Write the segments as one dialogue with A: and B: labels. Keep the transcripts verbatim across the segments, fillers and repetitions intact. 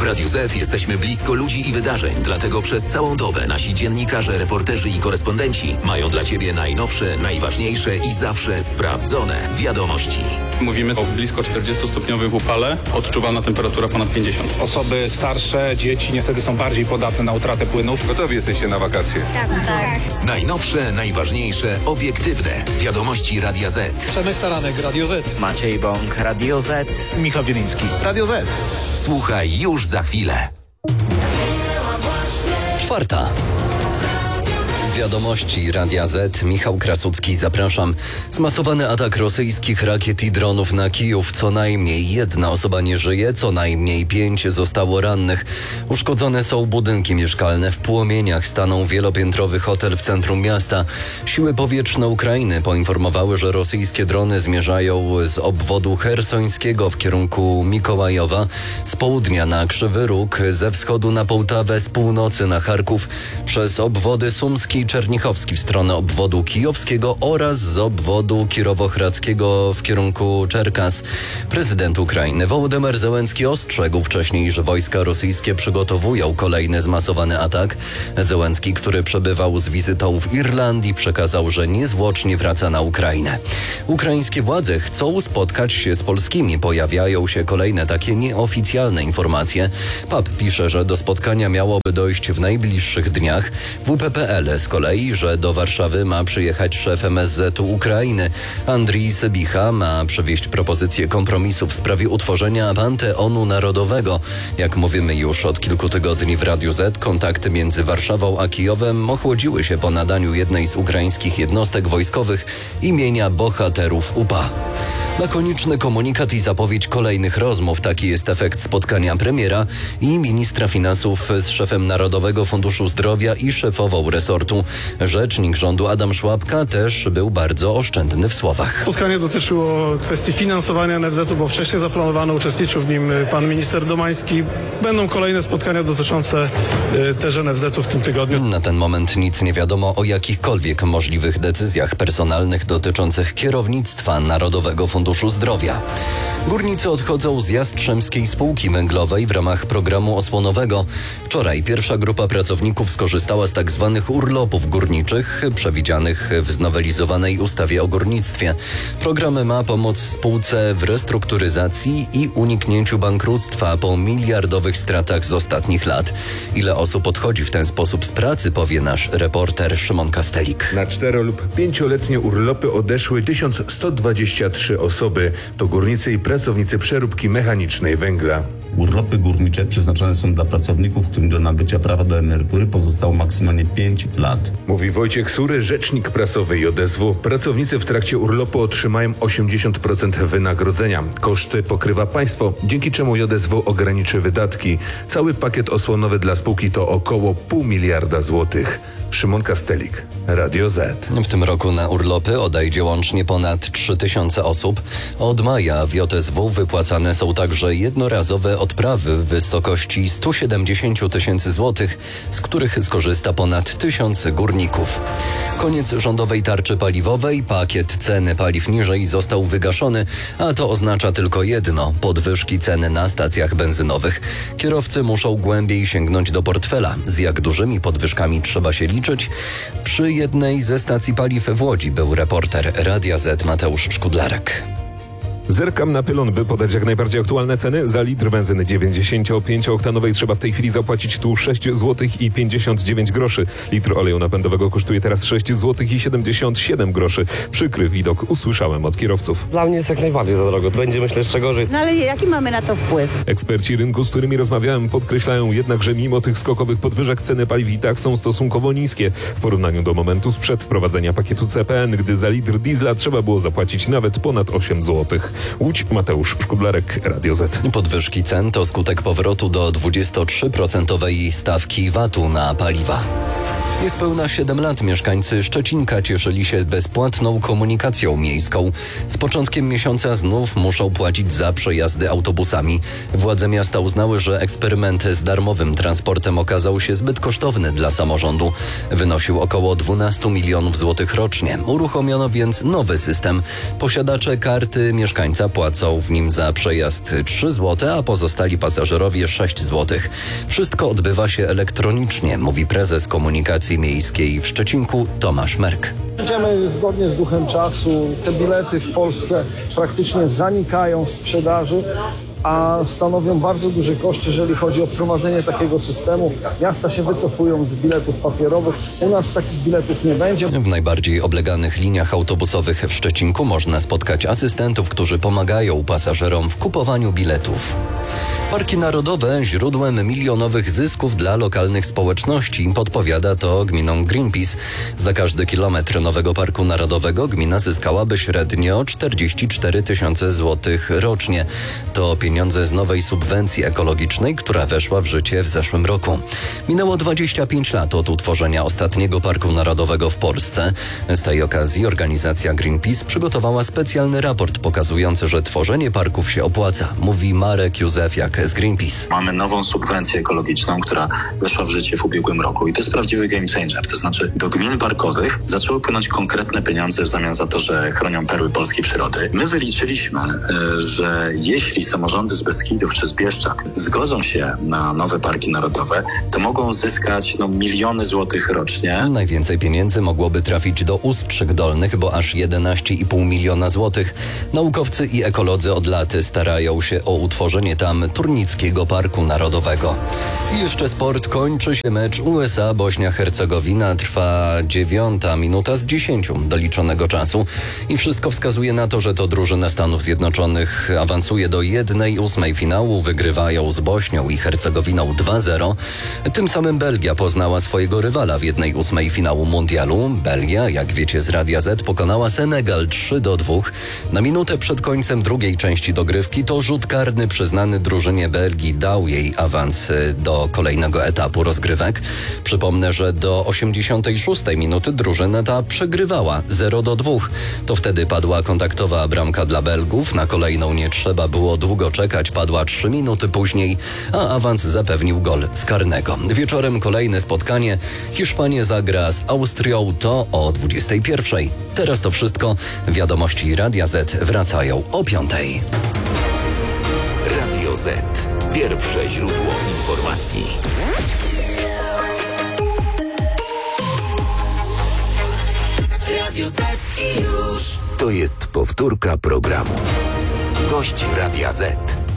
A: Radiu Z jesteśmy blisko ludzi i wydarzeń, dlatego przez całą dobę nasi dziennikarze, reporterzy i korespondenci mają dla Ciebie najnowsze, najważniejsze i zawsze sprawdzone wiadomości.
B: Mówimy o blisko czterdziestostopniowym upale, odczuwalna temperatura ponad pięćdziesiąt.
C: Osoby starsze, dzieci niestety są bardziej podatne na utratę płynów.
D: Gotowi jesteście na wakacje?
E: Tak, tak.
A: Najnowsze, najważniejsze, obiektywne wiadomości Radia Z.
F: Przemek Taranek, Radio Z.
G: Maciej Bąk, Radio Z.
H: Michał Wieliński, Radio Z.
A: Słuchaj już za chwilę.
I: Czwarta. Wiadomości Radia Z. Michał Krasucki, zapraszam. Zmasowany atak rosyjskich rakiet i dronów na Kijów. Co najmniej jedna osoba nie żyje, co najmniej pięć zostało rannych. Uszkodzone są budynki mieszkalne. W płomieniach stanął wielopiętrowy hotel w centrum miasta. Siły powietrzne Ukrainy poinformowały, że rosyjskie drony zmierzają z obwodu chersońskiego w kierunku Mikołajowa, z południa na Krzywy Róg, ze wschodu na Połtawę, z północy na Charków, przez obwody Sumski, Czernichowski w stronę obwodu kijowskiego oraz z obwodu kirowohradzkiego w kierunku Czerkas. Prezydent Ukrainy Wołodymyr Zełenski ostrzegł wcześniej, że wojska rosyjskie przygotowują kolejny zmasowany atak. Zełenski, który przebywał z wizytą w Irlandii, przekazał, że niezwłocznie wraca na Ukrainę. Ukraińskie władze chcą spotkać się z polskimi. Pojawiają się kolejne takie nieoficjalne informacje. P A P pisze, że do spotkania miałoby dojść w najbliższych dniach. W P P L z kolei, że do Warszawy ma przyjechać szef M S Z u Ukrainy. Andrii Sybicha ma przywieźć propozycję kompromisu w sprawie utworzenia Panteonu Narodowego. Jak mówimy już od kilku tygodni w Radiu Z, kontakty między Warszawą a Kijowem ochłodziły się po nadaniu jednej z ukraińskich jednostek wojskowych imienia bohaterów U P A. Lakoniczny komunikat i zapowiedź kolejnych rozmów. Taki jest efekt spotkania premiera i ministra finansów z szefem Narodowego Funduszu Zdrowia i szefową resortu. Rzecznik rządu Adam Szłapka też był bardzo oszczędny w słowach.
J: Spotkanie dotyczyło kwestii finansowania N F Z-u, bo wcześniej zaplanowano, uczestniczył w nim pan minister Domański. Będą kolejne spotkania dotyczące też N F Z-u w tym tygodniu.
I: Na ten moment nic nie wiadomo o jakichkolwiek możliwych decyzjach personalnych dotyczących kierownictwa Narodowego Funduszu Zdrowia. Górnicy odchodzą z Jastrzębskiej Spółki Węglowej w ramach programu osłonowego. Wczoraj pierwsza grupa pracowników skorzystała z tak zwanych urlopów górniczych przewidzianych w znowelizowanej ustawie o górnictwie. Program ma pomóc spółce w restrukturyzacji i uniknięciu bankructwa po miliardowych stratach z ostatnich lat. Ile osób odchodzi w ten sposób z pracy, powie nasz reporter Szymon Kastelik.
D: Na cztero- lub pięcioletnie urlopy odeszły tysiąc sto dwadzieścia trzy osoby. To górnicy i pracownicy przeróbki mechanicznej węgla.
K: Urlopy górnicze przeznaczone są dla pracowników, którym do nabycia prawa do emerytury pozostało maksymalnie pięć lat.
D: Mówi Wojciech Sury, rzecznik prasowy J S W. Pracownicy w trakcie urlopu otrzymają osiemdziesiąt procent wynagrodzenia. Koszty pokrywa państwo, dzięki czemu J S W ograniczy wydatki. Cały pakiet osłonowy dla spółki to około pół miliarda złotych. Szymon Kastelik, Radio Z.
I: W tym roku na urlopy odejdzie łącznie ponad trzy tysiące osób. Od maja w J S W wypłacane są także jednorazowe odprawy w wysokości sto siedemdziesiąt tysięcy złotych, z których skorzysta ponad tysiąc górników. Koniec rządowej tarczy paliwowej, pakiet ceny paliw niżej został wygaszony, a to oznacza tylko jedno – podwyżki ceny na stacjach benzynowych. Kierowcy muszą głębiej sięgnąć do portfela. Z jak dużymi podwyżkami trzeba się liczyć? Przy jednej ze stacji paliw w Łodzi był reporter Radia Z Mateusz Szkudlarek.
L: Zerkam na pylon, by podać jak najbardziej aktualne ceny. Za litr benzyny dziewięćdziesięciopięciooktanowej trzeba w tej chwili zapłacić tu sześć złotych i pięćdziesiąt dziewięć groszy. Litr oleju napędowego kosztuje teraz sześć złotych i siedemdziesiąt siedem groszy. Przykry widok usłyszałem od kierowców.
M: Dla mnie jest jak najbardziej za drogo. Będzie, myślę, jeszcze gorzej.
E: No ale jaki mamy na to wpływ?
L: Eksperci rynku, z którymi rozmawiałem, podkreślają jednak, że mimo tych skokowych podwyżek ceny paliw i tak są stosunkowo niskie w porównaniu do momentu sprzed wprowadzenia pakietu C P N, gdy za litr diesla trzeba było zapłacić nawet ponad osiem złotych. Łódź, Mateusz Szkudlarek, Radio Z.
I: Podwyżki cen to skutek powrotu do dwudziestotrzyprocentowej stawki V A T-u na paliwa. Niespełna siedem lat mieszkańcy Szczecinka cieszyli się bezpłatną komunikacją miejską. Z początkiem miesiąca znów muszą płacić za przejazdy autobusami. Władze miasta uznały, że eksperyment z darmowym transportem okazał się zbyt kosztowny dla samorządu. Wynosił około dwanaście milionów złotych rocznie. Uruchomiono więc nowy system. Posiadacze karty mieszkańca płacą w nim za przejazd trzy złote, a pozostali pasażerowie sześć złotych. Wszystko odbywa się elektronicznie, mówi prezes komunikacji miejskiej w Szczecinku Tomasz Merk.
J: Idziemy zgodnie z duchem czasu. Te bilety w Polsce praktycznie zanikają w sprzedaży, a stanowią bardzo duży koszt, jeżeli chodzi o prowadzenie takiego systemu. Miasta się wycofują z biletów papierowych. U nas takich biletów nie będzie.
I: W najbardziej obleganych liniach autobusowych w Szczecinku można spotkać asystentów, którzy pomagają pasażerom w kupowaniu biletów. Parki narodowe źródłem milionowych zysków dla lokalnych społeczności, podpowiada to gminą Greenpeace. Za każdy kilometr nowego parku narodowego gmina zyskałaby średnio czterdzieści cztery tysiące złotych rocznie. To pieniądze z nowej subwencji ekologicznej, która weszła w życie w zeszłym roku. Minęło dwadzieścia pięć lat od utworzenia ostatniego parku narodowego w Polsce. Z tej okazji organizacja Greenpeace przygotowała specjalny raport pokazujący, że tworzenie parków się opłaca, mówi Marek Józefiak z Greenpeace.
N: Mamy nową subwencję ekologiczną, która weszła w życie w ubiegłym roku i to jest prawdziwy game changer. To znaczy do gmin parkowych zaczęły płynąć konkretne pieniądze w zamian za to, że chronią perły polskiej przyrody. My wyliczyliśmy, że jeśli samorządy z Beskidów czy z Bieszczad zgodzą się na nowe parki narodowe, to mogą zyskać no, miliony złotych rocznie.
I: Najwięcej pieniędzy mogłoby trafić do Ustrzyk Dolnych, bo aż jedenaście i pół miliona złotych. Naukowcy i ekolodzy od lat starają się o utworzenie tam Turnickiego Parku Narodowego. I jeszcze sport. Kończy się mecz U S A Bośnia Hercegowina. Trwa dziewiąta minuta z dziesięciu doliczonego czasu. I wszystko wskazuje na to, że to drużyna Stanów Zjednoczonych awansuje do jednej ósmej finału. Wygrywają z Bośnią i Hercegowiną dwa zero. Tym samym Belgia poznała swojego rywala w jednej ósmej finału mundialu. Belgia, jak wiecie z Radia Z, pokonała Senegal trzy do dwóch. Na minutę przed końcem drugiej części dogrywki to rzut karny przyznany drużynie Belgii dał jej awans do kolejnego etapu rozgrywek. Przypomnę, że do osiemdziesiątej szóstej minuty drużyna ta przegrywała zero do dwóch. To wtedy padła kontaktowa bramka dla Belgów. Na kolejną nie trzeba było długo czekać. Padła trzy minuty później, a awans zapewnił gol z karnego. Wieczorem kolejne spotkanie. Hiszpania zagra z Austrią, to o dwudziestej pierwszej. Teraz to wszystko. Wiadomości Radia Z wracają o piątej.
A: Radio Z. Pierwsze źródło informacji. Radio Z i już. To jest powtórka programu. Gość Radia Z.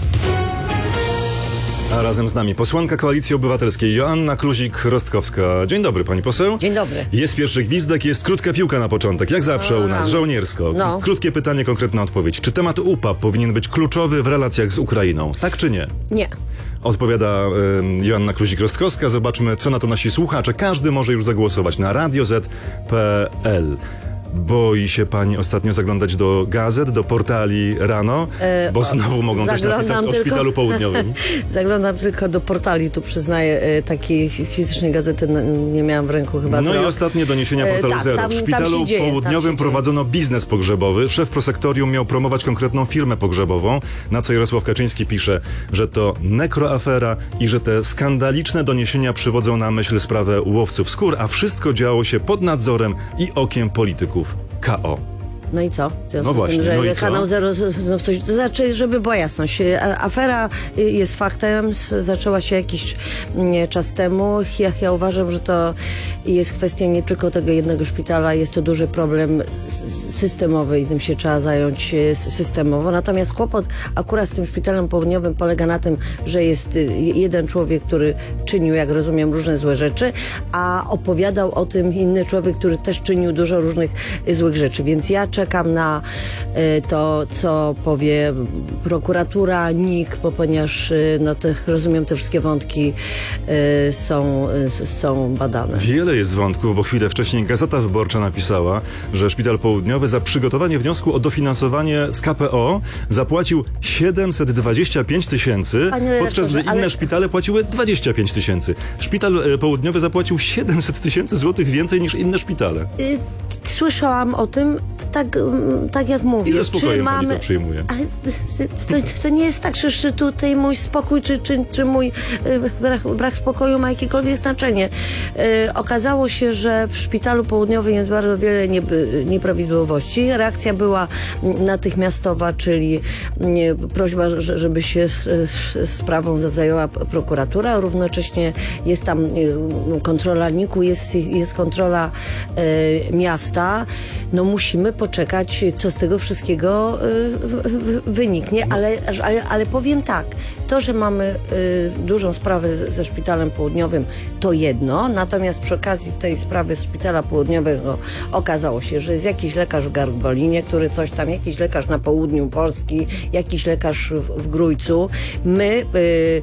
O: A razem z nami posłanka Koalicji Obywatelskiej Joanna Kluzik-Rostkowska. Dzień dobry, pani poseł.
E: Dzień dobry.
O: Jest pierwszy gwizdek, jest krótka piłka na początek, jak zawsze u nas, żołniersko.
E: No.
O: Krótkie pytanie, konkretna odpowiedź. Czy temat U P A powinien być kluczowy w relacjach z Ukrainą? Tak czy nie?
E: Nie.
O: Odpowiada y, Joanna Kluzik-Rostkowska. Zobaczmy, co na to nasi słuchacze. Każdy może już zagłosować na radio z kropka p l. Boi się pani ostatnio zaglądać do gazet, do portali rano? E, bo znowu mogą też napisać tylko... o Szpitalu Południowym.
E: Zaglądam tylko do portali, tu przyznaję, takiej fizycznej gazety nie miałam w ręku chyba.
O: No
E: z
O: i
E: rok.
O: ostatnie doniesienia portalu
E: e, tak,
O: Zero.
E: tam,
O: w Szpitalu
E: dzieje,
O: Południowym prowadzono biznes pogrzebowy. Szef prosektorium miał promować konkretną firmę pogrzebową, na co Jarosław Kaczyński pisze, że to nekroafera i że te skandaliczne doniesienia przywodzą na myśl sprawę łowców skór, a wszystko działo się pod nadzorem i okiem polityków K O.
E: No i co? W
O: no właśnie,
E: tym, że
O: no
E: Kanał Zero znów coś... To znaczy, żeby była jasność. Afera jest faktem, zaczęła się jakiś czas temu. Ja, ja uważam, że to jest kwestia nie tylko tego jednego szpitala, jest to duży problem systemowy i tym się trzeba zająć systemowo. Natomiast kłopot akurat z tym Szpitalem Południowym polega na tym, że jest jeden człowiek, który czynił, jak rozumiem, różne złe rzeczy, a opowiadał o tym inny człowiek, który też czynił dużo różnych złych rzeczy. Więc ja czekam na y, to, co powie prokuratura, N I K, bo ponieważ y, no te, rozumiem, te wszystkie wątki y, są, y, są badane.
O: Wiele jest wątków, bo chwilę wcześniej Gazeta Wyborcza napisała, że Szpital Południowy za przygotowanie wniosku o dofinansowanie z K P O zapłacił siedemset dwadzieścia pięć tysięcy, podczas gdy inne ale... szpitale płaciły dwadzieścia pięć tysięcy. Szpital Południowy zapłacił siedemset tysięcy złotych więcej niż inne szpitale.
E: Y, słyszałam o tym, tak, tak jak mówię.
O: I ze spokojem
E: czy mamy...
O: pani to przyjmuje.
E: Ale to, to nie jest tak, że, że tutaj mój spokój, czy, czy, czy mój y, brak, brak spokoju ma jakiekolwiek znaczenie. Y, okazało się, że w Szpitalu Południowym jest bardzo wiele nie, nieprawidłowości. Reakcja była natychmiastowa, czyli nie, prośba, żeby się z, z sprawą zajęła prokuratura. Równocześnie jest tam kontrola N I K-u, jest, jest kontrola y, miasta. No musimy poczekać, co z tego wszystkiego y, w, w, wyniknie, ale, ale, ale powiem tak, to, że mamy y, dużą sprawę ze, ze Szpitalem Południowym, to jedno, natomiast przy okazji tej sprawy z Szpitala Południowego okazało się, że jest jakiś lekarz w Gargolinie, który coś tam, jakiś lekarz na południu Polski, jakiś lekarz w, w Grójcu. My y,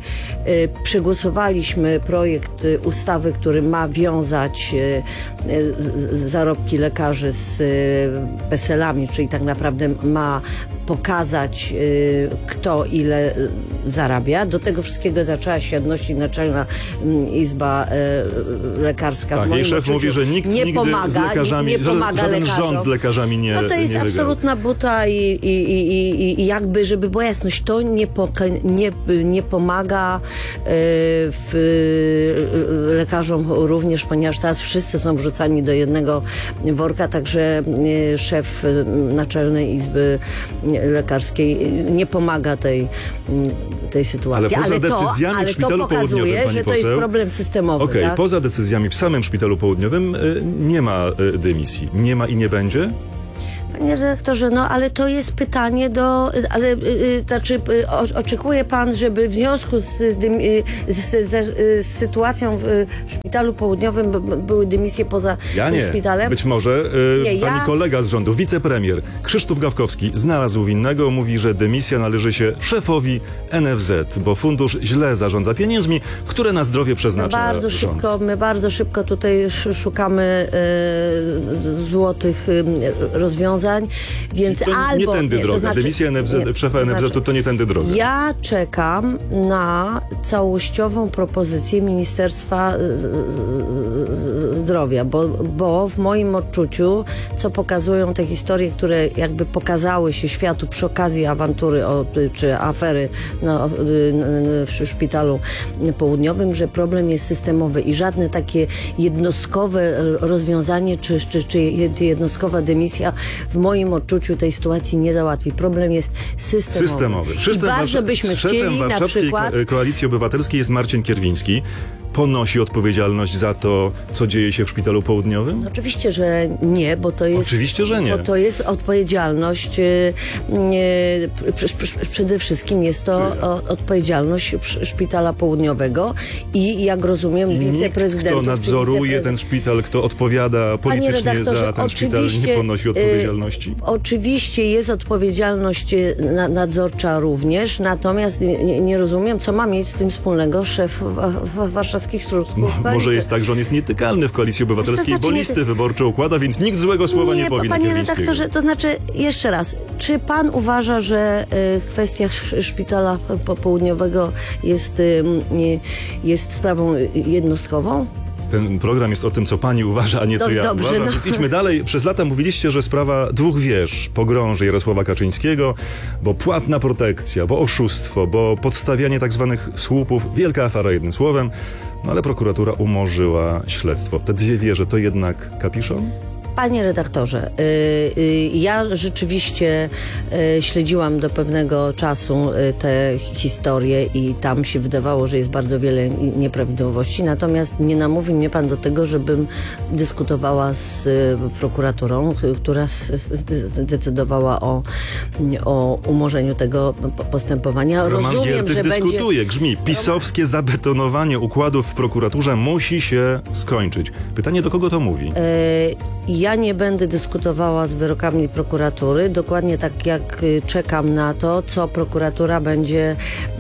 E: y, przegłosowaliśmy projekt y, ustawy, który ma wiązać y, y, z, zarobki lekarzy z y, peselami, czyli tak naprawdę ma pokazać, y, kto ile zarabia. Do tego wszystkiego zaczęła się odnosić Naczelna Izba y, Lekarska.
O: Tak, jej szef mówi, że nikt
E: nie
O: nigdy
E: pomaga,
O: z lekarzami,
E: nie, nie pomaga
O: żaden
E: lekarzom.
O: rząd z lekarzami nie
E: No to jest
O: nie
E: absolutna buta i, i, i, i, i jakby, żeby była jasność, to nie, poka- nie, nie pomaga y, w, y, lekarzom również, ponieważ teraz wszyscy są wrzucani do jednego worka, także y, szef Naczelnej Izby Lekarskiej nie pomaga tej, tej sytuacji.
O: Ale poza
E: ale
O: decyzjami
E: to, ale
O: w Szpitalu
E: to pokazuje,
O: Południowym, pani
E: że to
O: poseł,
E: jest problem systemowy.
O: Okej, okay,
E: tak?
O: poza decyzjami w samym Szpitalu Południowym y, nie ma y, dymisji. Nie ma i nie będzie?
E: Panie redaktorze, no ale to jest pytanie do... Ale y, znaczy, y, o, oczekuje pan, żeby w związku z, z, dym, y, z, z, z sytuacją w y, Szpitalu Południowym b, b, były dymisje poza
O: ja
E: tym
O: nie.
E: szpitalem?
O: Być może y,
E: nie,
O: pani
E: ja...
O: kolega z rządu, wicepremier Krzysztof Gawkowski znalazł winnego, mówi, że dymisja należy się szefowi N F Z, bo fundusz źle zarządza pieniędzmi, które na zdrowie przeznacza
E: my bardzo
O: rząd.
E: szybko, My bardzo szybko tutaj szukamy y, złotych y, rozwiązań. Więc
O: to
E: albo,
O: nie tędy
E: nie,
O: droga.
E: To znaczy,
O: Dymisja N F Z,
E: nie,
O: szefa
E: to
O: N F Z
E: znaczy,
O: to, to nie tędy droga.
E: Ja czekam na całościową propozycję Ministerstwa Zdrowia, bo, bo w moim odczuciu, co pokazują te historie, które jakby pokazały się światu przy okazji awantury o, czy afery no, w Szpitalu Południowym, że problem jest systemowy i żadne takie jednostkowe rozwiązanie czy, czy, czy jednostkowa dymisja w moim odczuciu tej sytuacji nie załatwi. Problem jest systemowy.
O: Systemowy.
E: I bardzo byśmy chcieli na przykład...
O: Koalicji Obywatelskiej jest Marcin Kierwiński. Ponosi odpowiedzialność za to, co dzieje się w Szpitalu Południowym?
E: No oczywiście, że nie, bo to jest...
O: Oczywiście, że nie.
E: Bo to jest odpowiedzialność, yy, yy, pr- pr- przede wszystkim jest to o, odpowiedzialność Szpitala Południowego i jak rozumiem
O: I
E: wiceprezydentów...
O: Nikt, kto nadzoruje
E: wiceprezydent...
O: ten szpital, kto odpowiada politycznie za ten szpital, nie ponosi odpowiedzialności?
E: Yy, oczywiście jest odpowiedzialność na, nadzorcza również, natomiast nie, nie rozumiem, co ma mieć z tym wspólnego szef warszawskiego
O: No, może jest tak, że on jest nietykalny w Koalicji Obywatelskiej,
E: to znaczy
O: bo listy
E: nie...
O: wyborcze układa, więc nikt złego słowa nie, nie powie
E: panie
O: na
E: redaktorze, to znaczy, jeszcze raz, czy pan uważa, że y, kwestia Szpitala Południowego jest, y, jest sprawą jednostkową?
O: Ten program jest o tym, co pani uważa, a nie co
E: Dob-
O: ja
E: dobrze,
O: uważam,
E: no.
O: więc idźmy dalej. Przez lata mówiliście, że sprawa dwóch wież pogrąży Jarosława Kaczyńskiego, bo płatna protekcja, bo oszustwo, bo podstawianie tak zwanych słupów, wielka afera jednym słowem, no ale prokuratura umorzyła śledztwo. Te dwie wieże to jednak kapiszon?
E: Panie redaktorze, y, y, ja rzeczywiście y, śledziłam do pewnego czasu y, te historie i tam się wydawało, że jest bardzo wiele nieprawidłowości, natomiast nie namówi mnie pan do tego, żebym dyskutowała z y, prokuraturą, y, która s, s, decydowała o, o umorzeniu tego postępowania.
O: Roman
E: Rozumiem,
O: Giertych
E: że
O: dyskutuje,
E: będzie...
O: grzmi. Pisowskie zabetonowanie układów w prokuraturze musi się skończyć. Pytanie, do kogo to mówi?
E: Y, ja Ja nie będę dyskutowała z wyrokami prokuratury, dokładnie tak jak czekam na to, co prokuratura będzie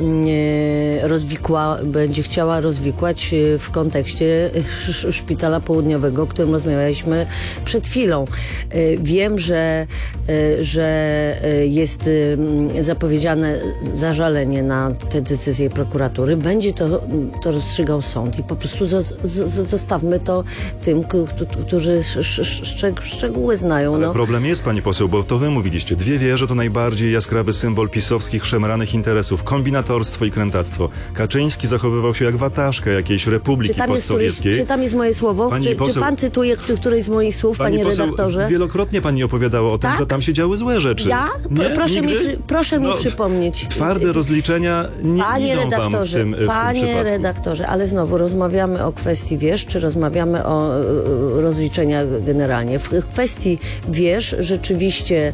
E: rozwikła, będzie chciała rozwikłać w kontekście Szpitala Południowego, o którym rozmawialiśmy przed chwilą. Wiem, że, że jest zapowiedziane zażalenie na te decyzje prokuratury. Będzie to, to rozstrzygał sąd i po prostu zostawmy to tym, którzy szczegóły znają.
O: Ale
E: no.
O: problem jest, pani poseł, bo to wy mówiliście. Dwie wieże to najbardziej jaskrawy symbol pisowskich szemranych interesów. Kombinatorstwo i krętactwo. Kaczyński zachowywał się jak wataszka jakiejś republiki
E: czy tam
O: postsowieckiej.
E: Jest, czy tam jest moje słowo? Czy,
O: poseł,
E: czy pan cytuje któreś z moich słów,
O: pani
E: panie
O: poseł,
E: redaktorze?
O: Wielokrotnie pani opowiadała o tym,
E: tak?
O: że tam się działy złe rzeczy.
E: Ja?
O: Nie?
E: Proszę, mi,
O: Nigdy?
E: proszę
O: no,
E: mi przypomnieć.
O: Twarde rozliczenia nie
E: panie
O: idą
E: redaktorze,
O: wam w tym,
E: Panie
O: w tym przypadku.
E: redaktorze, ale znowu rozmawiamy o kwestii wież, czy rozmawiamy o y, rozliczeniach generalnie. W kwestii wież rzeczywiście,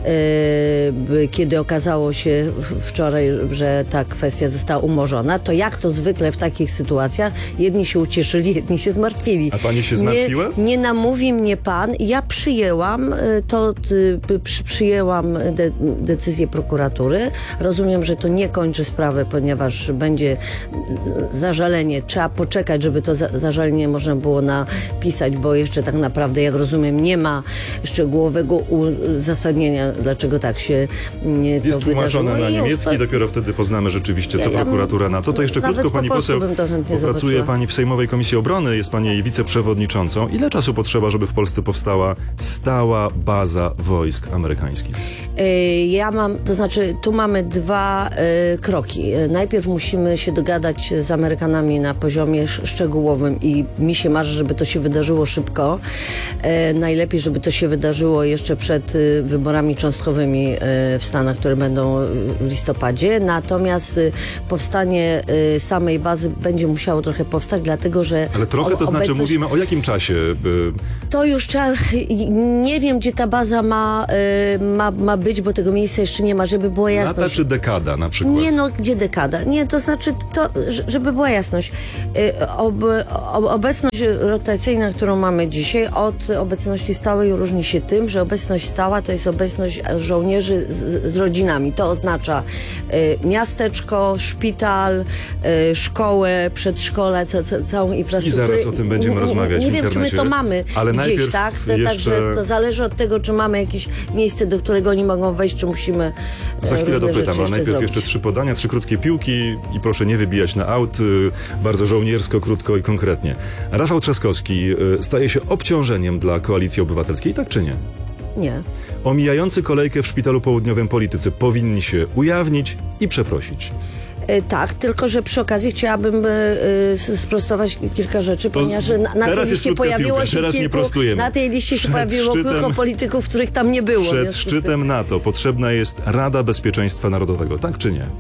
E: y, kiedy okazało się wczoraj, że ta kwestia została umorzona, to jak to zwykle w takich sytuacjach, jedni się ucieszyli, jedni się zmartwili.
O: A pani się zmartwiła?
E: Nie, nie namówi mnie pan. Ja przyjęłam to, y, przy, przyjęłam de, decyzję prokuratury. Rozumiem, że to nie kończy sprawy, ponieważ będzie zażalenie. Trzeba poczekać, żeby to za, zażalenie można było napisać, bo jeszcze tak naprawdę, jak rozumiem, nie ma szczegółowego uzasadnienia, dlaczego tak się nie to
O: jest tłumaczone
E: wydarzyło.
O: na
E: I
O: niemiecki,
E: już,
O: dopiero wtedy poznamy rzeczywiście, co
E: Ja- ja-
O: prokuratura na to. To jeszcze
E: nawet
O: krótko,
E: po
O: pani
E: polsku
O: poseł,
E: bym to chętnie
O: bo pracuje
E: zobaczyła.
O: pani w Sejmowej Komisji Obrony, jest pani jej wiceprzewodniczącą. Ile czasu potrzeba, żeby w Polsce powstała stała baza wojsk amerykańskich?
E: Y, Ja mam, to znaczy tu mamy dwa y, kroki. Y, Najpierw musimy się dogadać z Amerykanami na poziomie sz- szczegółowym i mi się marzy, żeby to się wydarzyło szybko. Y, Najlepiej, żeby to się wydarzyło jeszcze przed y, wyborami cząstkowymi y, w Stanach, które będą w listopadzie. Natomiast y, powstanie y, samej bazy będzie musiało trochę powstać, dlatego że...
O: Ale trochę to
E: o-
O: znaczy,
E: obecność-
O: mówimy o jakim czasie? y,
E: To już trzeba, nie wiem, gdzie ta baza ma, y, ma, ma być, bo tego miejsca jeszcze nie ma, żeby była jasność.
O: Lata czy dekada na przykład?
E: Nie no, gdzie dekada? Nie, to znaczy, to, żeby była jasność. Y, Ob, ob, obecność rotacyjna, którą mamy dzisiaj, od obecności stałej różni się tym, że obecność stała to jest obecność żołnierzy z, z rodzinami. To oznacza y, miasteczko, szpital, y, szkołę, przedszkole, ca, ca, całą
O: I
E: infrastrukturę.
O: zaraz o tym będziemy
E: nie,
O: rozmawiać
E: Nie
O: w
E: wiem, czy my
O: internecie.
E: to mamy
O: Ale
E: gdzieś,
O: najpierw
E: tak? To,
O: jeszcze-
E: Także to zależy od tego, czy mamy jakieś miejsce, do którego oni mogą wejść, czy musimy e,
O: Za chwilę
E: różne
O: dopytam,
E: rzeczy
O: a najpierw
E: zrobić.
O: jeszcze trzy podania, trzy krótkie piłki i proszę nie wybijać na aut, y, bardzo żołniersko, krótko i konkretnie. Rafał Trzaskowski y, staje się obciążeniem dla Koalicji Obywatelskiej, tak czy nie?
E: Nie.
O: Omijający kolejkę w Szpitalu Południowym politycy powinni się ujawnić i przeprosić.
E: E, Tak, tylko że przy okazji chciałabym e, e, sprostować kilka rzeczy,
O: To
E: ponieważ na, na tej
O: teraz jest
E: liście
O: krótka
E: pojawiło
O: piłka,
E: się
O: teraz nie
E: kilku,
O: prostujemy.
E: na tej liście się
O: Przed
E: pojawiło
O: szczytem-
E: kilku polityków, których tam nie było. w
O: Przed
E: związku z tym-
O: szczytem NATO potrzebna jest Rada Bezpieczeństwa Narodowego, tak czy nie?
E: E,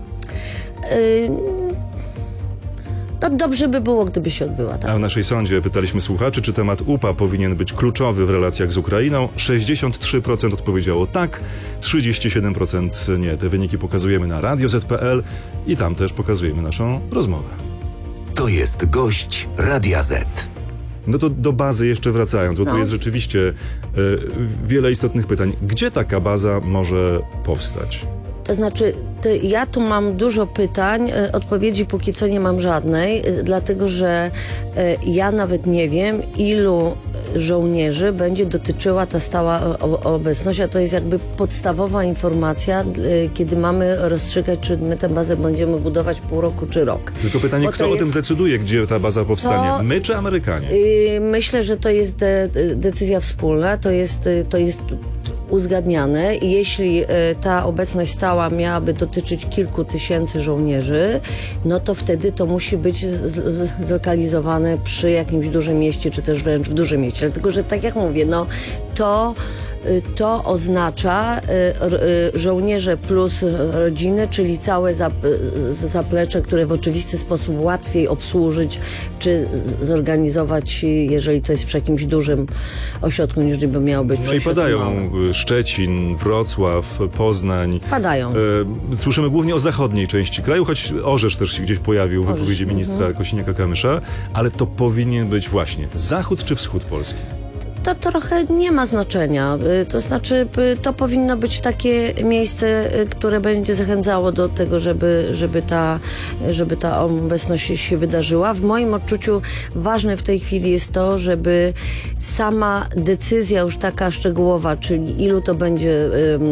E: No dobrze by było, gdyby się odbyła, tak.
O: A w naszej sądzie pytaliśmy słuchaczy, czy temat U P A powinien być kluczowy w relacjach z Ukrainą. sześćdziesiąt trzy procent odpowiedziało tak, trzydzieści siedem procent nie. Te wyniki pokazujemy na radio zet kropka pe el i tam też pokazujemy naszą rozmowę.
A: To jest gość Radia Z.
O: No to do bazy jeszcze wracając, bo
E: No.
O: tu jest rzeczywiście y, wiele istotnych pytań. Gdzie taka baza może powstać?
E: To znaczy, to ja tu mam dużo pytań, e, odpowiedzi póki co nie mam żadnej, e, dlatego że e, ja nawet nie wiem, ilu żołnierzy będzie dotyczyła ta stała o- obecność, a to jest jakby podstawowa informacja, e, kiedy mamy rozstrzygać, czy my tę bazę będziemy budować pół roku, czy rok.
O: Tylko pytanie,
E: Bo
O: kto
E: to
O: o
E: jest-
O: tym decyduje, gdzie ta baza powstanie?
E: To-
O: My czy Amerykanie?
E: Y, Myślę, że to jest de- decyzja wspólna, to jest, y, to jest uzgadniane i jeśli y, ta obecność stała miałaby dotyczyć kilku tysięcy żołnierzy, no to wtedy to musi być z- z- zlokalizowane przy jakimś dużym mieście, czy też wręcz w dużym mieście. Dlatego, że tak jak mówię, no to y, to oznacza y, r- y, żołnierze plus rodziny, czyli całe zap- y, zaplecze, które w oczywisty sposób łatwiej obsłużyć, czy zorganizować, jeżeli to jest przy jakimś dużym ośrodku, niż by miało być
O: No
E: przy
O: i
E: ośrodku
O: padają
E: małym.
O: y, Szczecin, Wrocław, Poznań.
E: Padają.
O: E, Słyszymy głównie o zachodniej części kraju, choć Orzesz też się gdzieś pojawił w
E: Orzesz,
O: wypowiedzi ministra
E: mhm.
O: Kosiniaka-Kamysza, ale to powinien być właśnie zachód czy wschód Polski?
E: to trochę nie ma znaczenia. To znaczy, to powinno być takie miejsce, które będzie zachęcało do tego, żeby, żeby, ta, żeby ta obecność się wydarzyła. W moim odczuciu ważne w tej chwili jest to, żeby sama decyzja już taka szczegółowa, czyli ilu to będzie